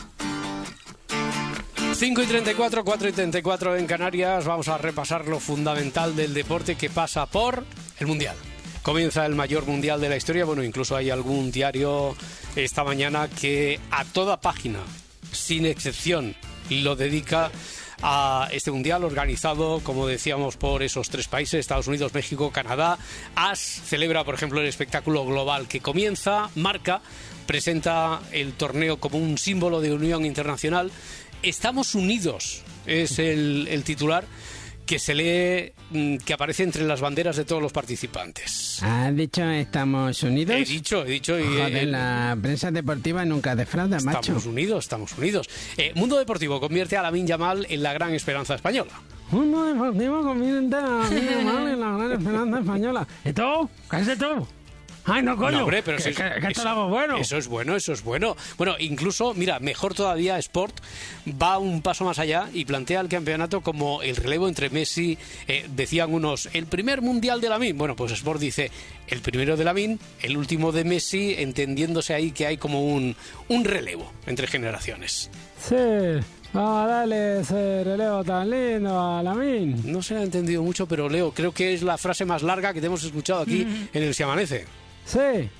cinco y treinta y cuatro, cuatro y treinta y cuatro en Canarias. Vamos a repasar lo fundamental del deporte que pasa por el Mundial. Comienza el mayor Mundial de la historia. Bueno, incluso hay algún diario esta mañana que a toda página, sin excepción, lo dedica a este Mundial organizado, como decíamos, por esos tres países, Estados Unidos, México, Canadá. A S celebra, por ejemplo, el espectáculo global que comienza. Marca presenta el torneo como un símbolo de unión internacional. Estamos unidos es el, el titular que se lee, que aparece entre las banderas de todos los participantes. ¿Has dicho Estamos Unidos? He dicho, he dicho. Y, Joder, eh, la prensa deportiva nunca defrauda, macho. Estamos unidos, estamos unidos. Eh, Mundo Deportivo convierte a Lamine Yamal en la gran esperanza española. Mundo Deportivo convierte a Lamine Yamal en la gran esperanza española. ¿Y tú? ¿Qué es tú? ¡Ay, no, coño! No, hombre, pero que, si, que, que esto eso, es algo bueno. Eso es bueno, eso es bueno. Bueno, incluso, mira, mejor todavía, Sport va un paso más allá y plantea el campeonato como el relevo entre Messi, eh, decían unos, el primer mundial de Lamine. Bueno, pues Sport dice, El primero de Lamine, el último de Messi, entendiéndose ahí que hay como un, un relevo entre generaciones. Sí, vamos a darle ese relevo tan lindo a Lamine. No se ha entendido mucho, pero Leo, creo que es la frase más larga que te hemos escuchado aquí mm. en el Se Amanece. Sí.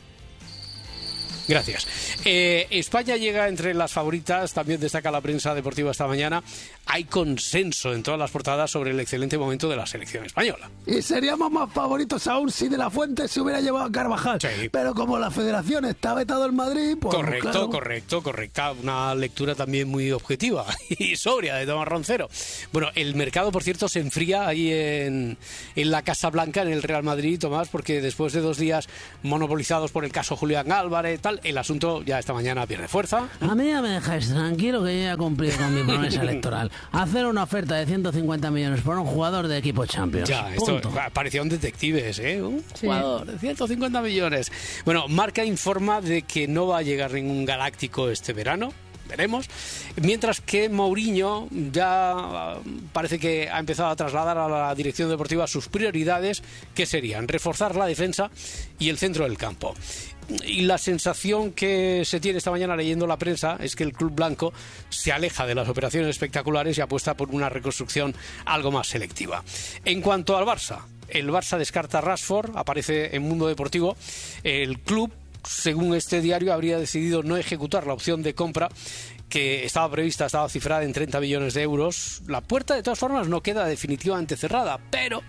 Gracias. Eh, España llega entre las favoritas, también destaca la prensa deportiva esta mañana. Hay consenso en todas las portadas sobre el excelente momento de la selección española. Y seríamos más favoritos aún si De La Fuente se hubiera llevado a Carvajal. Sí. Pero como la federación está vetado el Madrid, pues... Correcto, claro. correcto, correcta. Una lectura también muy objetiva y sobria de Tomás Roncero. Bueno, el mercado, por cierto, se enfría ahí en, en la Casa Blanca, en el Real Madrid, Tomás, porque después de dos días monopolizados por el caso Julián Álvarez, tal, el asunto ya esta mañana pierde fuerza. A mí ya me dejáis tranquilo que yo ya he cumplido con mi promesa electoral. Hacer una oferta de ciento cincuenta millones por un jugador de equipo Champions. Ya, esto parecían detectives, ¿eh? Un sí. jugador de ciento cincuenta millones. Bueno, Marca informa de que no va a llegar ningún galáctico este verano. Veremos. Mientras que Mourinho ya parece que ha empezado a trasladar a la dirección deportiva sus prioridades, que serían reforzar la defensa y el centro del campo. Y la sensación que se tiene esta mañana leyendo la prensa es que el club blanco se aleja de las operaciones espectaculares y apuesta por una reconstrucción algo más selectiva. En cuanto al Barça, el Barça descarta a Rashford, aparece en Mundo Deportivo. El club, según este diario, habría decidido no ejecutar la opción de compra que estaba prevista, estaba cifrada en treinta millones de euros. La puerta, de todas formas, no queda definitivamente cerrada, pero...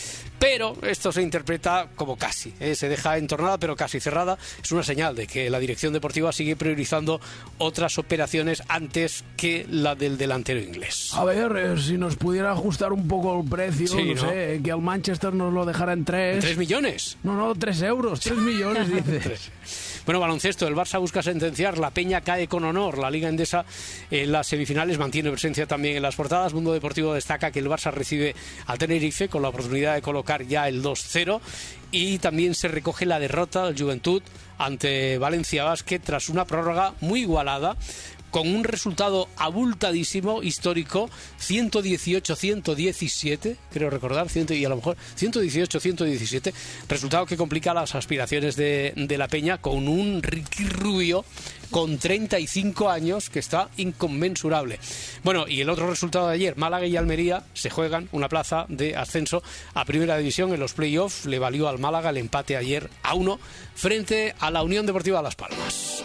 Pero esto se interpreta como casi, ¿eh? Se deja entornada pero casi cerrada. Es una señal de que la dirección deportiva sigue priorizando otras operaciones antes que la del delantero inglés. A ver, eh, si nos pudiera ajustar un poco el precio, sí, no, ¿no? sé, que al Manchester nos lo dejara en tres... ¿Tres millones? No, no, tres euros, tres millones, dices. Bueno, baloncesto, el Barça busca sentenciar, la Peña cae con honor, la Liga Endesa en las semifinales mantiene presencia también en las portadas. Mundo Deportivo destaca que el Barça recibe al Tenerife con la oportunidad de colocar ya el dos cero y también se recoge la derrota del Juventud ante Valencia Basket tras una prórroga muy igualada, con un resultado abultadísimo, histórico, ciento dieciocho a ciento diecisiete, creo recordar, cien, y a lo mejor ciento dieciocho a ciento diecisiete, resultado que complica las aspiraciones de, de la Peña, con un Ricky Rubio con treinta y cinco años que está inconmensurable. Bueno, y el otro resultado de ayer, Málaga y Almería se juegan una plaza de ascenso a Primera División en los playoffs. Le valió al Málaga el empate ayer a uno frente a la Unión Deportiva Las Palmas.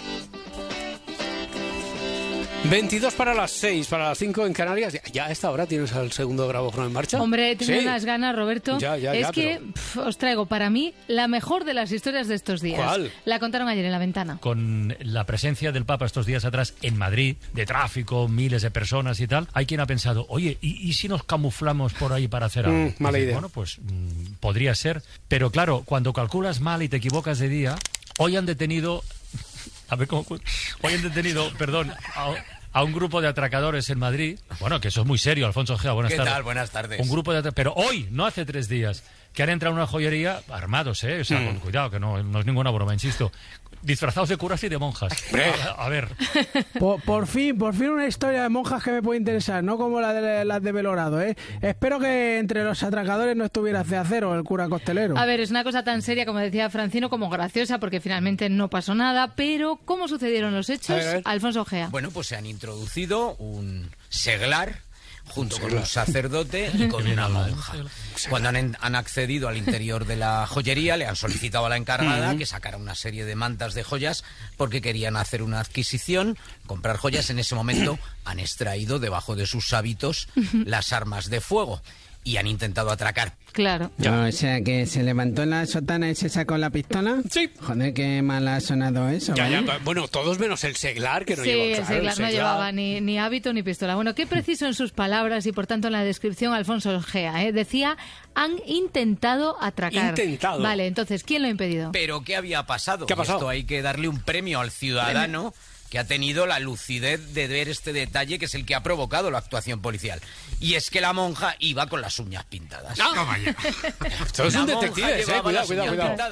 veintidós para las seis, para las cinco en Canarias. Ya a esta hora tienes al segundo grabófono en marcha. Hombre, tengo sí. unas ganas, Roberto. Ya, ya, es ya, que pero... pf, os traigo para mí la mejor de las historias de estos días. ¿Cuál? La contaron ayer en La Ventana. Con la presencia del Papa estos días atrás en Madrid, de tráfico, miles de personas y tal, hay quien ha pensado, oye, ¿y, y si nos camuflamos por ahí para hacer algo? Mm, mala Dices, idea. Bueno, pues mm, podría ser. Pero claro, cuando calculas mal y te equivocas de día, hoy han detenido... A ver cómo... Hoy han detenido, perdón... A, a un grupo de atracadores en Madrid. Bueno, que eso es muy serio, Alfonso Gea, buenas ¿Qué tardes. ¿Qué tal? Buenas tardes. Un grupo de atracadores, pero hoy, no hace tres días, que han entrado en una joyería armados, ¿eh? O sea, mm. con cuidado, que no, no es ninguna broma, insisto. Disfrazados de curas y de monjas. A, a ver. Por, por fin, por fin una historia de monjas que me puede interesar, no como la de las de Belorado, ¿eh? Espero que entre los atracadores no estuviera C Acero, el cura costelero. A ver, es una cosa tan seria, como decía Francino, como graciosa, porque finalmente no pasó nada, pero ¿cómo sucedieron los hechos? A ver, a ver. Alfonso Gea. Bueno, pues se han introducido un seglar junto con un sacerdote y con una monja. Cuando han, han accedido al interior de la joyería, le han solicitado a la encargada que sacara una serie de mantas de joyas porque querían hacer una adquisición, comprar joyas. En ese momento han extraído debajo de sus hábitos las armas de fuego y han intentado atracar. Claro. No, o sea, que se levantó en la sotana y se sacó la pistola. Sí. Joder, qué mal ha sonado eso. Ya, ¿eh? ya, bueno, todos menos el seglar, que no sí, lleva, el claro, seglar el no seglar. llevaba ni, ni hábito ni pistola. Bueno, qué preciso en sus palabras y por tanto en la descripción Alfonso Gea, ¿eh? Decía, han intentado atracar. Intentado. Vale, entonces, ¿quién lo ha impedido? ¿Pero qué había pasado? ¿Qué ha pasado? Esto hay que darle un premio al ciudadano que ha tenido la lucidez de ver este detalle, que es el que ha provocado la actuación policial. Y es que la monja iba con las uñas pintadas. ¡No! Toma ya. Todos son detectives, eh. Cuidado, cuidado, cuidado. Pintadas.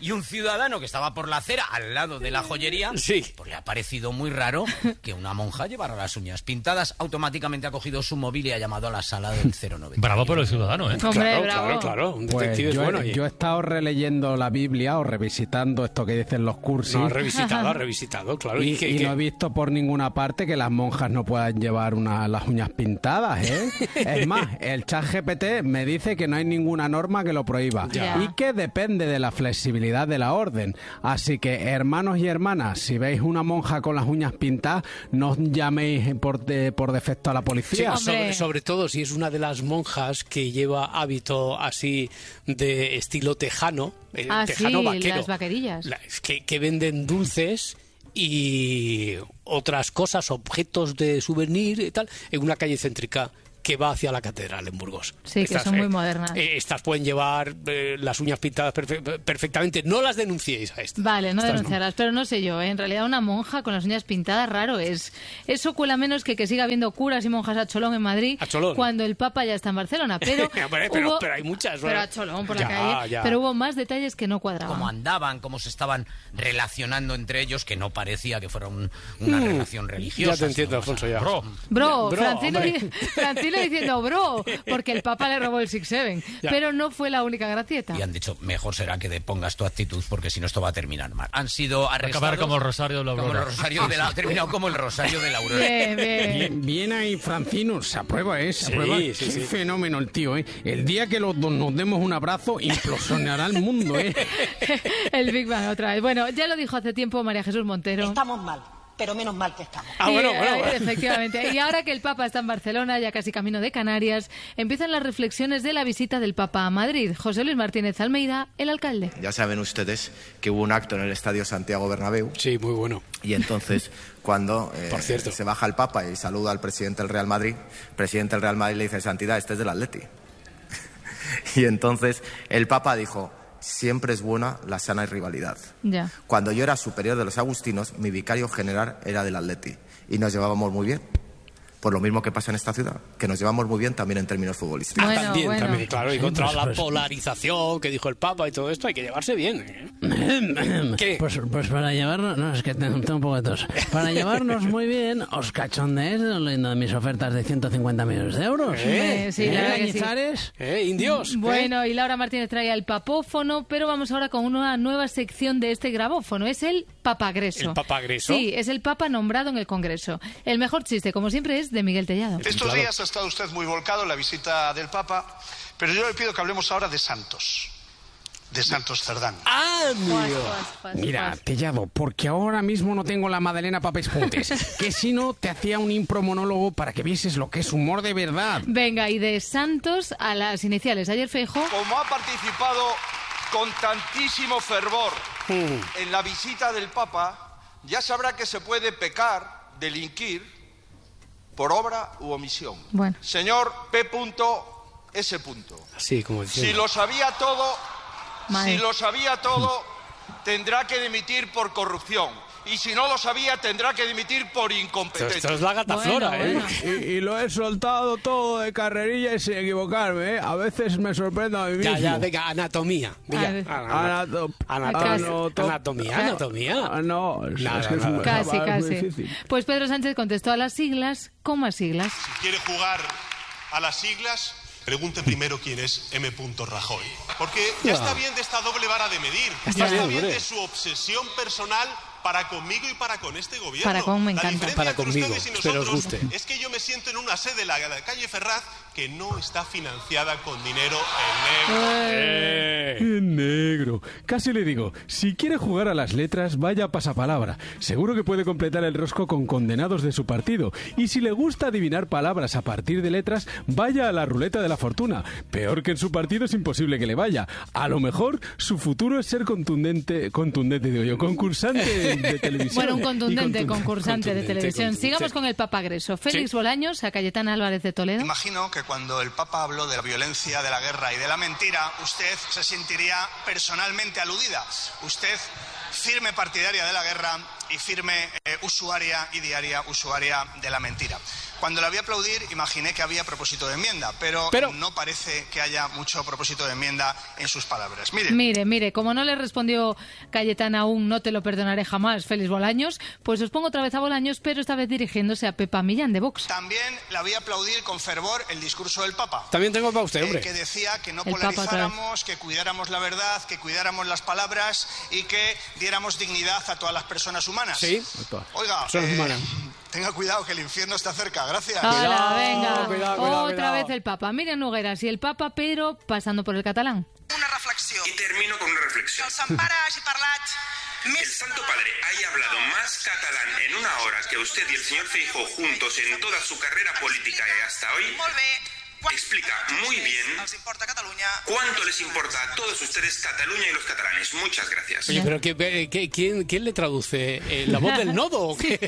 y un ciudadano que estaba por la acera al lado de la joyería, sí. pues le ha parecido muy raro que una monja llevara las uñas pintadas. Automáticamente ha cogido su móvil y ha llamado a la sala del cero nueve. Bravo por el ciudadano, ¿eh? Hombre, claro, bravo. claro, claro. Un Pues detective yo, es bueno. he, ahí. yo he estado releyendo la Biblia o revisitando esto que dicen los cursis. No, ha revisitado, ha revisitado, claro. Y, Y, que- y que- no he visto por ninguna parte que las monjas no puedan llevar una, las uñas pintadas, ¿eh? Es más, el chat G P T me dice que no hay ninguna norma que lo prohíba Ya. y que depende de la flexibilidad de la orden. Así que, hermanos y hermanas, si veis una monja con las uñas pintadas, no os llaméis por, de- por defecto a la Sí, policía. sobre, sobre todo si es una de las monjas que lleva hábito así de estilo tejano, eh, Ah, tejano sí, vaquero, las vaquerillas. la- que, que venden dulces y otras cosas, objetos de souvenir y tal, en una calle céntrica que va hacia la catedral en Burgos. Sí, que son muy modernas. eh, estas pueden llevar eh, las uñas pintadas perfe- perfectamente. No las denunciéis a estas. Vale, no Estas denunciarás, pero no sé yo, ¿eh? En realidad una monja con las uñas pintadas, raro es. Eso cuela menos que que siga habiendo curas y monjas a cholón en Madrid A cholón. cuando el Papa ya está en Barcelona. Pero, Hombre, pero, hubo- pero hay muchas. pero ¿no? a cholón por Ya, la calle. ya. Pero hubo más detalles que no cuadraban. Cómo andaban, cómo se estaban relacionando entre ellos, que no parecía que fuera un- una Mm, relación religiosa. Ya te entiendo, sino Alfonso, más- ya. Bro. Bro, Bro, Francino, hombre. di- Francino diciendo bro, porque el Papa le robó el six seven. Ya. Pero no fue la única gracieta. Y han dicho, mejor será que depongas tu actitud porque si no esto va a terminar mal. Han sido arrestados... Acabar como el Rosario de la Como el Aurora. Rosario de la... Ha terminado como el Rosario de la Aurora. Bien, bien. Bien, bien ahí, Francino, se aprueba, ¿eh? Se Sí, aprueba. sí, Qué sí. fenómeno el tío, ¿eh? El día que los dos nos demos un abrazo, implosionará el mundo, ¿eh? El Big Bang otra vez. Bueno, ya lo dijo hace tiempo María Jesús Montero. Estamos mal, pero menos mal que estamos. Ah, bueno, Y, bueno, eh, bueno. Efectivamente. Y ahora que el Papa está en Barcelona, ya casi camino de Canarias, empiezan las reflexiones de la visita del Papa a Madrid. José Luis Martínez Almeida, el alcalde. Ya saben ustedes que hubo un acto en el Estadio Santiago Bernabéu. Sí, muy bueno. Y entonces, cuando eh, Por cierto. se baja el Papa y saluda al presidente del Real Madrid, el presidente del Real Madrid le dice, Santidad, este es del Atleti. Y entonces el Papa dijo, siempre es buena la sana rivalidad. Ya. Cuando yo era superior de los agustinos, mi vicario general era del Atleti. Y nos llevábamos muy bien. Por lo mismo que pasa en esta ciudad, que nos llevamos muy bien también en términos futbolísticos. Bueno, también, bueno. también, claro. Y Sí, contra pues, la pues- polarización que dijo el Papa y todo esto, hay que llevarse bien. ¿eh? ¿Qué? Pues, pues para llevarnos... No, es que tengo, tengo un poco de tos. Para llevarnos muy bien, os cachondeéis leyendo de mis ofertas de ciento cincuenta millones de euros. Eh, sí, la verdad que sí. Cañizares? ¿Eh? ¿Indios? ¿Eh? Bueno, y Laura Martínez trae el papófono, pero vamos ahora con una nueva sección de este grabófono. Es el papagreso. ¿El papagreso? Sí, es el papa nombrado en el Congreso. El mejor chiste, como siempre, es de Miguel Tellado. Estos días ha estado usted muy volcado en la visita del Papa, pero yo le pido que hablemos ahora de Santos, de Santos Cerdán. ¡Ah, Mira, Tellado, porque ahora mismo no tengo la Madalena Papes Puntes, que si no te hacía un impromonólogo para que vieses lo que es humor de verdad. Venga, y de Santos a las iniciales. Ayer Feijóo... Como ha participado con tantísimo fervor en la visita del Papa, ya sabrá que se puede pecar, delinquir, por obra u omisión. Bueno. Señor P. S. Sí, como Si diciendo. lo sabía todo, Madre. si lo sabía todo, tendrá que dimitir por corrupción. Y si no lo sabía, tendrá que dimitir por Esto, incompetencia. esto es la gata flora, ¿eh? Y, y lo he soltado todo de carrerilla y sin equivocarme, ¿eh? A veces me sorprendo a mí mismo. Ya, ya, venga, anatomía. Venga, A ver. ana- Anato- anatomía. Anato- Anatomía, anatomía. Ah, no, es, Nada, es que es nada. muy- Casi, es muy casi. difícil. Pues Pedro Sánchez contestó a las siglas con más siglas. Si quiere jugar a las siglas, pregunte primero quién es M. Rajoy. Porque ya está bien de esta doble vara de medir. Está Ya está bien, bien hombre. de su obsesión personal para conmigo y para con este gobierno. Para con me La encanta. diferencia Para entre conmigo, ustedes y espero os nosotros guste. es que yo me siento en una sede de la, de la calle Ferraz que no está financiada con dinero en negro. Eh. En negro. Casi le digo, si quiere jugar a las letras, vaya a pasapalabra. Seguro que puede completar el rosco con condenados de su partido. Y si le gusta adivinar palabras a partir de letras, vaya a la ruleta de la fortuna. Peor que en su partido es imposible que le vaya. A lo mejor su futuro es ser contundente, contundente digo yo, concursante de, de televisión. Bueno, un Y contundente contundente. concursante de contundente, televisión. contundente. Sigamos con el papagreso. Félix Sí. Bolaños, a Cayetana Álvarez de Toledo. Imagino que cuando el Papa habló de la violencia, de la guerra y de la mentira, usted se sentiría personalmente aludida. Usted, firme partidaria de la guerra y firme eh, usuaria y diaria usuaria de la mentira. Cuando la vi aplaudir, imaginé que había propósito de enmienda, pero, pero... no parece que haya mucho propósito de enmienda en sus palabras. Mire, mire, mire, como no le respondió Cayetana aún, no te lo perdonaré jamás, Félix Bolaños, pues os pongo otra vez a Bolaños, pero esta vez dirigiéndose a Pepa Millán de Vox. También la vi aplaudir con fervor el discurso del Papa. También tengo para usted, hombre. Eh, que decía que no el polarizáramos, que cuidáramos la verdad, que cuidáramos las palabras y que diéramos dignidad a todas las personas humanas. Sí. Oiga, eh, tenga cuidado que el infierno está cerca. Gracias. Hola, cuidado, venga. cuidado, cuidado, Otra cuidado. vez el Papa. Miriam Nogueras y el Papa, pero pasando por el catalán. Una reflexión. Y termino con una reflexión. El Santo Padre haya hablado más catalán en una hora que usted y el señor Feijóo juntos en toda su carrera política y hasta hoy, explica muy bien cuánto les importa a todos ustedes Cataluña y los catalanes. Muchas gracias. Oye, pero ¿qué, qué, quién, ¿quién le traduce? Eh, ¿La voz del nodo o qué?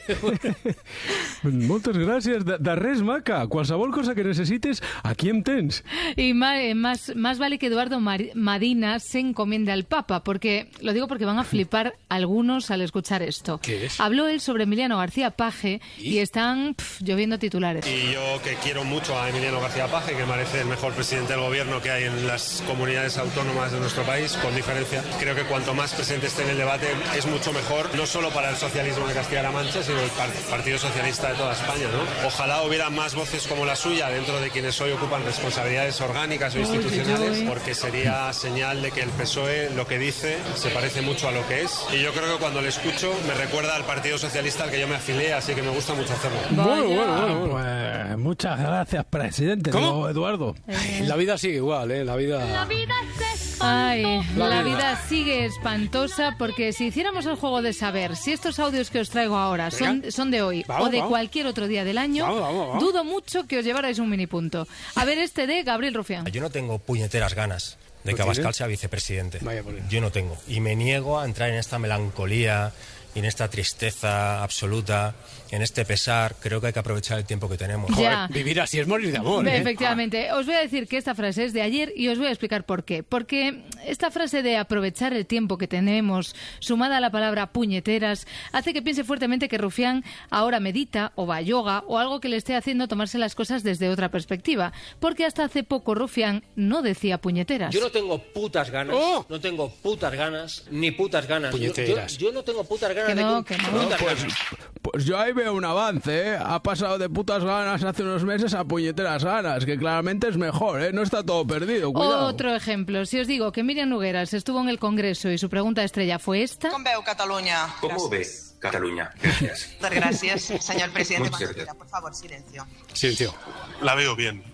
Moltes gràcies. De, de res, maca. Qualsevol cosa que necesites, aquí em tens. Y más, más, más vale que Eduardo Mar- Madina se encomiende al Papa, porque lo digo porque van a flipar algunos al escuchar esto. ¿Qué es? Habló él sobre Emiliano García Paje y, y están pff, lloviendo titulares. Y yo que quiero mucho a Emiliano García Paje, que me parece el mejor presidente del gobierno que hay en las comunidades autónomas de nuestro país, con diferencia. Creo que cuanto más presente esté en el debate es mucho mejor, no solo para el socialismo de Castilla-La Mancha, sino el Partido Socialista de toda España, ¿no? Ojalá hubiera más voces como la suya dentro de quienes hoy ocupan responsabilidades orgánicas o institucionales, porque sería señal de que el P S O E lo que dice se parece mucho a lo que es. Y yo creo que cuando le escucho me recuerda al Partido Socialista al que yo me afilié, así que me gusta mucho hacerlo. Bueno, bueno, bueno. Pues muchas gracias, presidente. ¿Cómo? Digo, Eduardo. Eh. La vida sigue igual, ¿eh? La vida... La vida es Ay, la, la vida. vida sigue espantosa, porque si hiciéramos el juego de saber si estos audios que os traigo ahora son, son de hoy vamos, o de vamos. cualquier otro día del año, vamos, vamos, vamos. dudo mucho que os llevarais un mini punto. A ver, este de Gabriel Rufián. Yo no tengo puñeteras ganas de que Abascal sea vicepresidente. Vaya por Yo no tengo. Y me niego a entrar en esta melancolía y en esta tristeza absoluta, en este pesar. Creo que hay que aprovechar el tiempo que tenemos. Ya. Joder, vivir así es morir de amor, ¿eh? Efectivamente. Os voy a decir que esta frase es de ayer y os voy a explicar por qué. Porque esta frase de aprovechar el tiempo que tenemos, sumada a la palabra puñeteras, hace que piense fuertemente que Rufián ahora medita o va a yoga o algo que le esté haciendo tomarse las cosas desde otra perspectiva. Porque hasta hace poco Rufián no decía puñeteras. Yo no tengo putas ganas, ¡Oh! no tengo putas ganas, ni putas ganas. Puñeteras. Yo, yo, yo no tengo putas ganas Que no, de que no. putas Pues, ganas. pues yo ahí veo un avance, ¿eh? Ha pasado de putas ganas hace unos meses a puñeteras ganas, que claramente es mejor, ¿eh? No está todo perdido, cuidado. Otro ejemplo. Si os digo que Miriam Nogueras estuvo en el Congreso y su pregunta estrella fue esta... Com veu Catalunya? ¿Cómo ve Cataluña? Gracias. Muchas gracias, señor presidente. Muchas Montilla. gracias. Por favor, silencio. Silencio. La veo bien.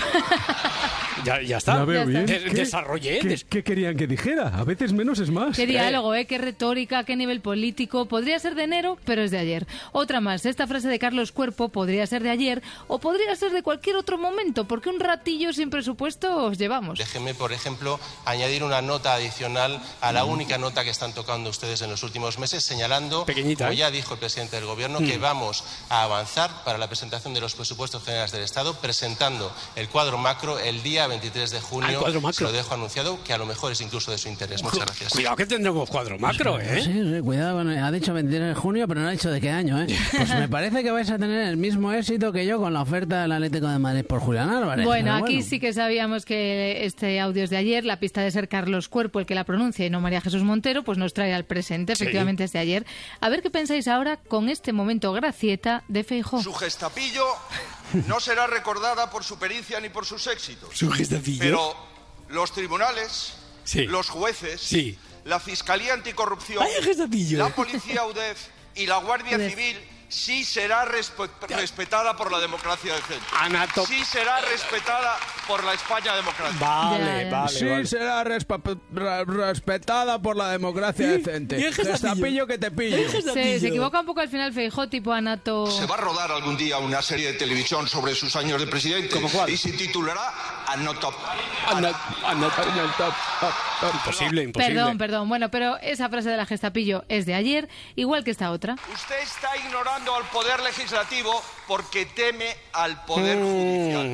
Ya, ya está. La veo bien. De- ¿Qué? desarrollé. ¿Qué, des- qué querían que dijera? A veces menos es más. Qué diálogo, ¿eh? Qué retórica, qué nivel político. Podría ser de enero, pero es de ayer. Otra más. Esta frase de Carlos Cuerpo podría ser de ayer o podría ser de cualquier otro momento, porque un ratillo sin presupuesto os llevamos. Déjenme, por ejemplo, añadir una nota adicional a la única nota que están tocando ustedes en los últimos meses, señalando, Pequeñita, como ¿eh? ya dijo el presidente del Gobierno, Mm. que vamos a avanzar para la presentación de los presupuestos generales del Estado, presentando el cuadro macro el día veintitrés de junio. Ah, el cuadro macro. Se lo dejo anunciado, que a lo mejor es incluso de su interés. Muchas gracias. Cuidado que tendremos cuadro macro, ¿eh? Sí, sí, cuidado. Bueno, ha dicho veintitrés de junio, pero no ha dicho de qué año, ¿eh? Pues me parece que vais a tener el mismo éxito que yo con la oferta del Atlético de Madrid por Julián Álvarez. Bueno, pero aquí sí que sabíamos que este audio es de ayer. La pista de ser Carlos Cuerpo el que la pronuncia y no María Jesús Montero, pues nos trae al presente. Sí. Efectivamente es de ayer. A ver qué pensáis ahora con este momento gracieta de Feijóo. Su gestapillo no será recordada por su pericia ni por sus éxitos. ¿Su gestapillo? Pero los tribunales, Sí. los jueces, Sí. la Fiscalía Anticorrupción, Vaya gestapillo. la Policía U D E F y la Guardia U D E F. Civil sí será respe- respetada por la democracia decente. Anato- Sí será respetada por la España democrática. Vale, Ya, ya. vale, Sí, vale. será respa- re- respetada por la democracia ¿Y? decente. ¿Y el gestapillo? Gestapillo que te pillo. El Se, gestapillo. se equivoca un poco al final Feijóo, tipo Anato... Se va a rodar algún día una serie de televisión sobre sus años de presidente. ¿Cómo cuál? Y se titulará Anotop. Ana- Anato- Imposible, imposible. Perdón, perdón. Bueno, pero esa frase de la gestapillo es de ayer, igual que esta otra. Usted está ignorando al Poder Legislativo porque teme al Poder Judicial. Mm.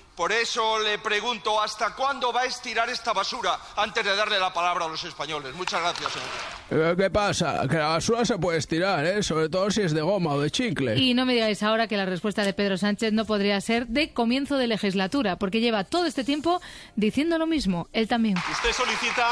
Por eso le pregunto, ¿hasta cuándo va a estirar esta basura antes de darle la palabra a los españoles? Muchas gracias, señor. ¿Qué pasa? Que la basura se puede estirar, ¿eh? Sobre todo si es de goma o de chicle. Y no me digáis ahora que la respuesta de Pedro Sánchez no podría ser de comienzo de legislatura, porque lleva todo este tiempo diciendo lo mismo, él también. Usted solicita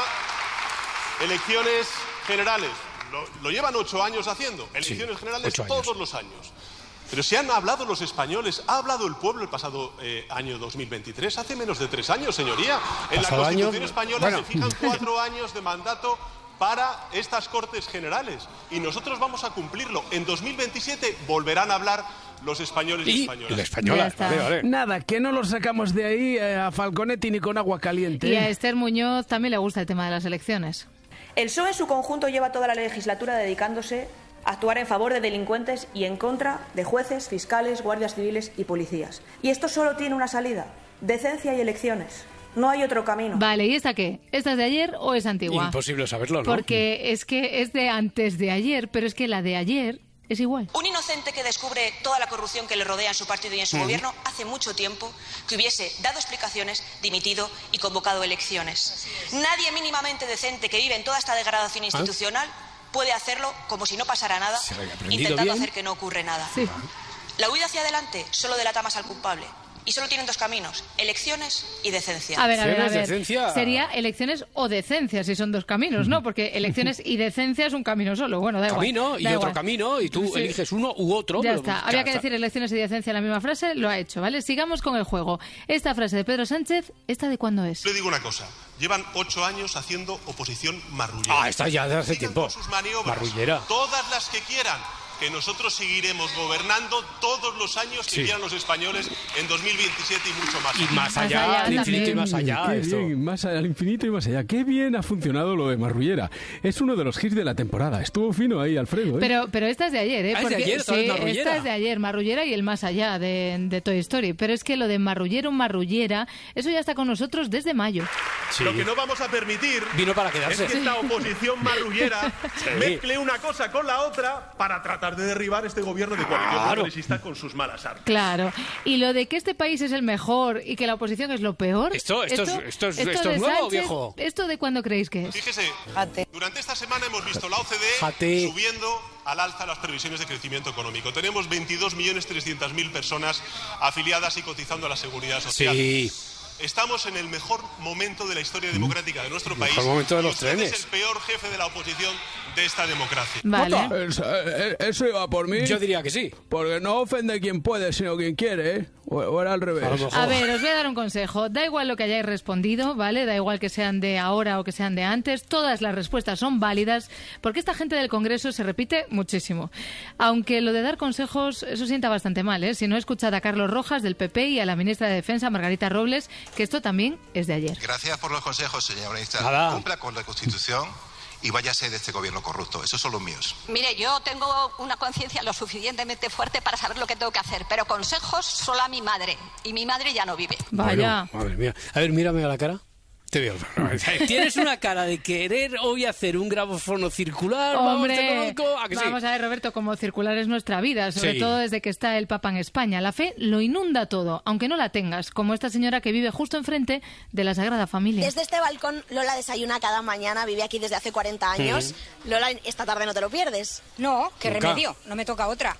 elecciones generales. Lo, lo llevan ocho años haciendo. Elecciones Sí, generales ocho años. todos los años. Pero si han hablado los españoles, ha hablado el pueblo el pasado eh, año dos mil veintitrés, hace menos de tres años, señoría. En la Pasado Constitución año, española bueno. se fijan cuatro años de mandato para estas Cortes Generales. Y nosotros vamos a cumplirlo. En dos mil veintisiete volverán a hablar los españoles y, Y españolas. la española, vale, vale. Nada, que no lo sacamos de ahí eh, a Falconetti ni con agua caliente. Y a Esther Muñoz también le gusta el tema de las elecciones. El P S O E en su conjunto lleva toda la legislatura dedicándose a actuar en favor de delincuentes y en contra de jueces, fiscales, guardias civiles y policías. Y esto solo tiene una salida: decencia y elecciones. No hay otro camino. Vale, ¿y esta qué? ¿Esta es de ayer o es antigua? Imposible saberlo, ¿no? Porque es que es de antes de ayer, pero es que la de ayer es igual. Un inocente que descubre toda la corrupción que le rodea en su partido y en su Mm. gobierno hace mucho tiempo que hubiese dado explicaciones, dimitido y convocado elecciones. Nadie mínimamente decente que vive en toda esta degradación institucional puede hacerlo como si no pasara nada, Se había aprendido intentando bien. hacer que no ocurre nada. Sí. La huida hacia adelante solo delata más al culpable. Y solo tienen dos caminos: elecciones y decencia. A ver, a ver, a ver. decencia. Sería elecciones o decencia, si son dos caminos, ¿no? Porque elecciones y decencia es un camino solo. Bueno, da igual. Camino y da otro igual. camino y tú Sí. eliges uno u otro. Ya pero- está. ya Había que está. decir elecciones y decencia en la misma frase, lo ha hecho, ¿vale? Sigamos con el juego. Esta frase de Pedro Sánchez, ¿esta de cuándo es? Le digo una cosa. Llevan ocho años haciendo oposición marrullera. Ah, está ya de hace Sigan tiempo. con sus maniobras, Marrullera. todas las que quieran, que nosotros seguiremos gobernando todos los años que Sí. quieran los españoles en dos mil veintisiete y mucho más. Y más Más allá, allá al infinito y también. más allá. Qué esto. bien, más al infinito y más allá. Qué bien ha funcionado lo de Marrullera. Es uno de los hits de la temporada. Estuvo fino ahí, Alfredo. ¿eh? Pero, pero esta es de ayer, ¿eh? Ah, es de Porque- ayer, otra vez sí, Marrullera. esta es de ayer, Marrullera y el más allá de, de Toy Story. Pero es que lo de Marrullero, Marrullera, eso ya está con nosotros desde mayo. Sí. Lo que no vamos a permitir Vino para quedarse. es que esta oposición marrullera Sí. mezcle una cosa con la otra para tratar de derribar este gobierno de coalición Claro. progresista con sus malas armas. Claro. Y lo de que este país es el mejor y que la oposición es lo peor. Esto- esto es- esto es- esto es de nuevo, Sánchez, viejo. ¿Esto de cuándo creéis que es? Fíjese, durante esta semana hemos visto la O C D E Jate. subiendo al alza las previsiones de crecimiento económico. Tenemos veintidós millones trescientas mil personas afiliadas y cotizando a la seguridad social. Sí. Estamos en el mejor momento de la historia democrática de nuestro país. Mejor momento de los y usted trenes. es el peor jefe de la oposición de esta democracia. Vale. Eso, eh, eso iba por mí. Yo diría que sí. Porque no ofende quien puede, sino quien quiere, ¿eh? O, o era al revés. A lo mejor. A ver, os voy a dar un consejo. Da igual lo que hayáis respondido, ¿vale? Da igual que sean de ahora o que sean de antes. Todas las respuestas son válidas porque esta gente del Congreso se repite muchísimo. Aunque lo de dar consejos, eso sienta bastante mal, ¿eh? Si no, escuchad a Carlos Rojas del P P y a la ministra de Defensa, Margarita Robles, que esto también es de ayer. Gracias por los consejos, señora ministra. Nada. Cumpla con la Constitución y váyase de este gobierno corrupto. Esos son los míos. Mire, yo tengo una conciencia lo suficientemente fuerte para saber lo que tengo que hacer, pero consejos solo a mi madre. Y mi madre ya no vive. Vaya. Bueno, madre mía. A ver, mírame a la cara. Te veo. Tienes una cara de querer hoy hacer un gramofono circular. Vamos, te Hombre, conozco. ¿A que sí? vamos a ver, Roberto, como circular es nuestra vida, sobre Sí. todo desde que está el Papa en España. La fe lo inunda todo, aunque no la tengas, como esta señora que vive justo enfrente de la Sagrada Familia. Desde este balcón Lola desayuna cada mañana, vive aquí desde hace cuarenta años. Lola, esta tarde no te lo pierdes. No, qué Nunca. remedio, no me toca otra.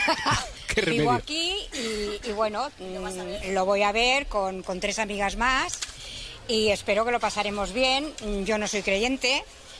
Qué Vivo remedio. aquí y, y bueno, mm, lo voy a ver con, con tres amigas más y espero que lo pasaremos bien. Mm, Yo no soy creyente,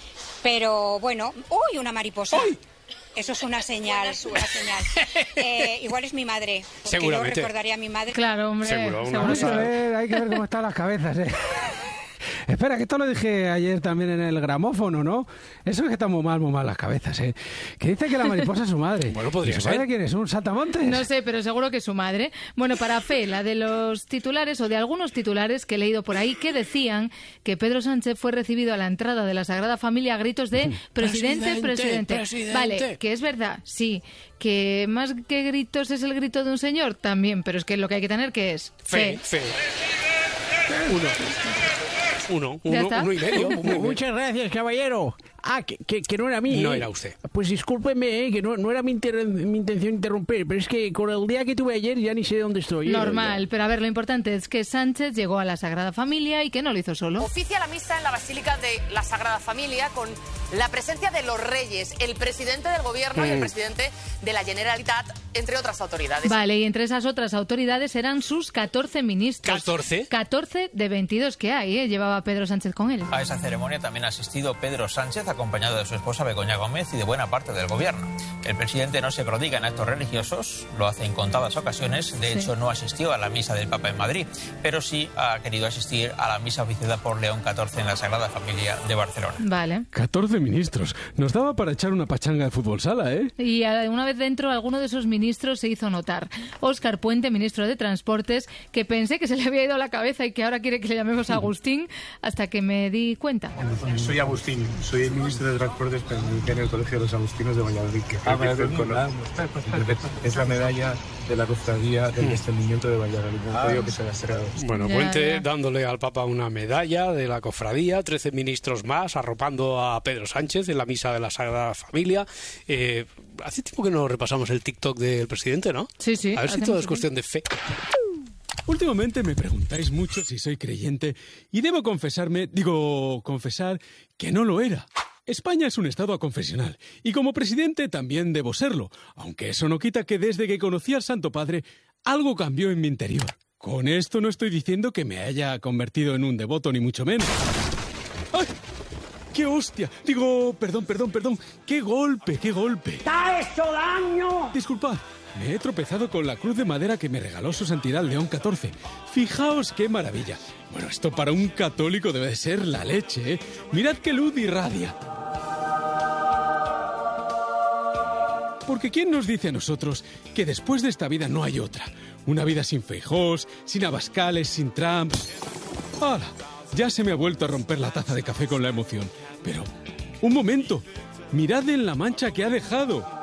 pero bueno, ¡uy, una mariposa! Eso es una señal, una señal. Eh, igual es mi madre, porque yo Seguramente. recordaría a mi madre. Claro, hombre. Seguro, una hay, que ver, hay que ver cómo están las cabezas, ¿eh? Espera, que esto lo dije ayer también en el gramófono, ¿no? Eso es que están muy mal, muy mal las cabezas, ¿eh? Que dice que la mariposa es su madre. Bueno, podría ¿Y su ser. madre quién es? ¿Un saltamontes? No sé, pero seguro que es su madre. Bueno, para fe, la de los titulares o de algunos titulares que he leído por ahí que decían que Pedro Sánchez fue recibido a la entrada de la Sagrada Familia a gritos de presidente, Presidente, presidente. presidente. Vale, que es verdad, sí. Que más que gritos es el grito de un señor, también. Pero es que lo que hay que tener, ¿qué es? Fe, fe. Uno. Uno, ¿Ya uno, está? uno y medio. uno y medio. Muchas gracias, caballero. Ah, que, que, que no era mí. No ¿eh? era usted. Pues discúlpeme, ¿eh? que no, no era mi, inter- mi intención interrumpir, pero es que con el día que tuve ayer ya ni sé dónde estoy. ¿eh? Normal, pero a ver, lo importante es que Sánchez llegó a la Sagrada Familia y que no lo hizo solo. Oficia la misa en la Basílica de la Sagrada Familia con la presencia de los reyes, el presidente del gobierno y el Mm. presidente de la Generalitat, entre otras autoridades. Vale, y entre esas otras autoridades eran sus catorce ministros. ¿catorce? catorce de veintidós que hay, ¿eh? Llevaba Pedro Sánchez con él. A esa ceremonia también ha asistido Pedro Sánchez, acompañado de su esposa Begoña Gómez y de buena parte del gobierno. El presidente no se prodiga en actos religiosos, lo hace en contadas ocasiones. De Sí. hecho, no asistió a la misa del Papa en Madrid, pero sí ha querido asistir a la misa oficiada por León catorce en la Sagrada Familia de Barcelona. Vale. catorce ministros. Nos daba para echar una pachanga de fútbol sala, ¿eh? Y a- una vez dentro, alguno de esos ministros se hizo notar. Óscar Puente, ministro de Transportes, que pensé que se le había ido la cabeza y que ahora quiere que le llamemos Agustín, hasta que me di cuenta. Soy Agustín, soy el ministro de Transportes en el Colegio de los Agustinos de Valladolid, que Ah, creo que Valladolid, con- ah, es la medalla de la cofradía del descendimiento de Valladolid. No Ah. digo que sea sagrado. Bueno, Ya, Puente ya. dándole al Papa una medalla de la cofradía, trece ministros más arropando a Pedro Sánchez en la misa de la Sagrada Familia. Eh, hace tiempo que no repasamos el TikTok del presidente, ¿no? Sí, sí. A ver si hace todo mucho es cuestión de fe. Últimamente me preguntáis mucho si soy creyente y debo confesarme, digo, confesar que no lo era. España es un estado aconfesional y como presidente también debo serlo, aunque eso no quita que desde que conocí al Santo Padre algo cambió en mi interior. Con esto no estoy diciendo que me haya convertido en un devoto ni mucho menos. ¡Ay! ¡Qué hostia! Digo, perdón, perdón, perdón. ¡Qué golpe, qué golpe! ¡Te ha hecho daño! Disculpad, me he tropezado con la cruz de madera que me regaló su santidad León catorce. Fijaos qué maravilla. Bueno, esto para un católico debe de ser la leche, ¿eh? Mirad qué luz irradia. Porque ¿quién nos dice a nosotros que después de esta vida no hay otra? Una vida sin Feijóos, sin Abascales, sin Trump. ¡Hala! Ya se me ha vuelto a romper la taza de café con la emoción. Pero, un momento. Mirad en la mancha que ha dejado.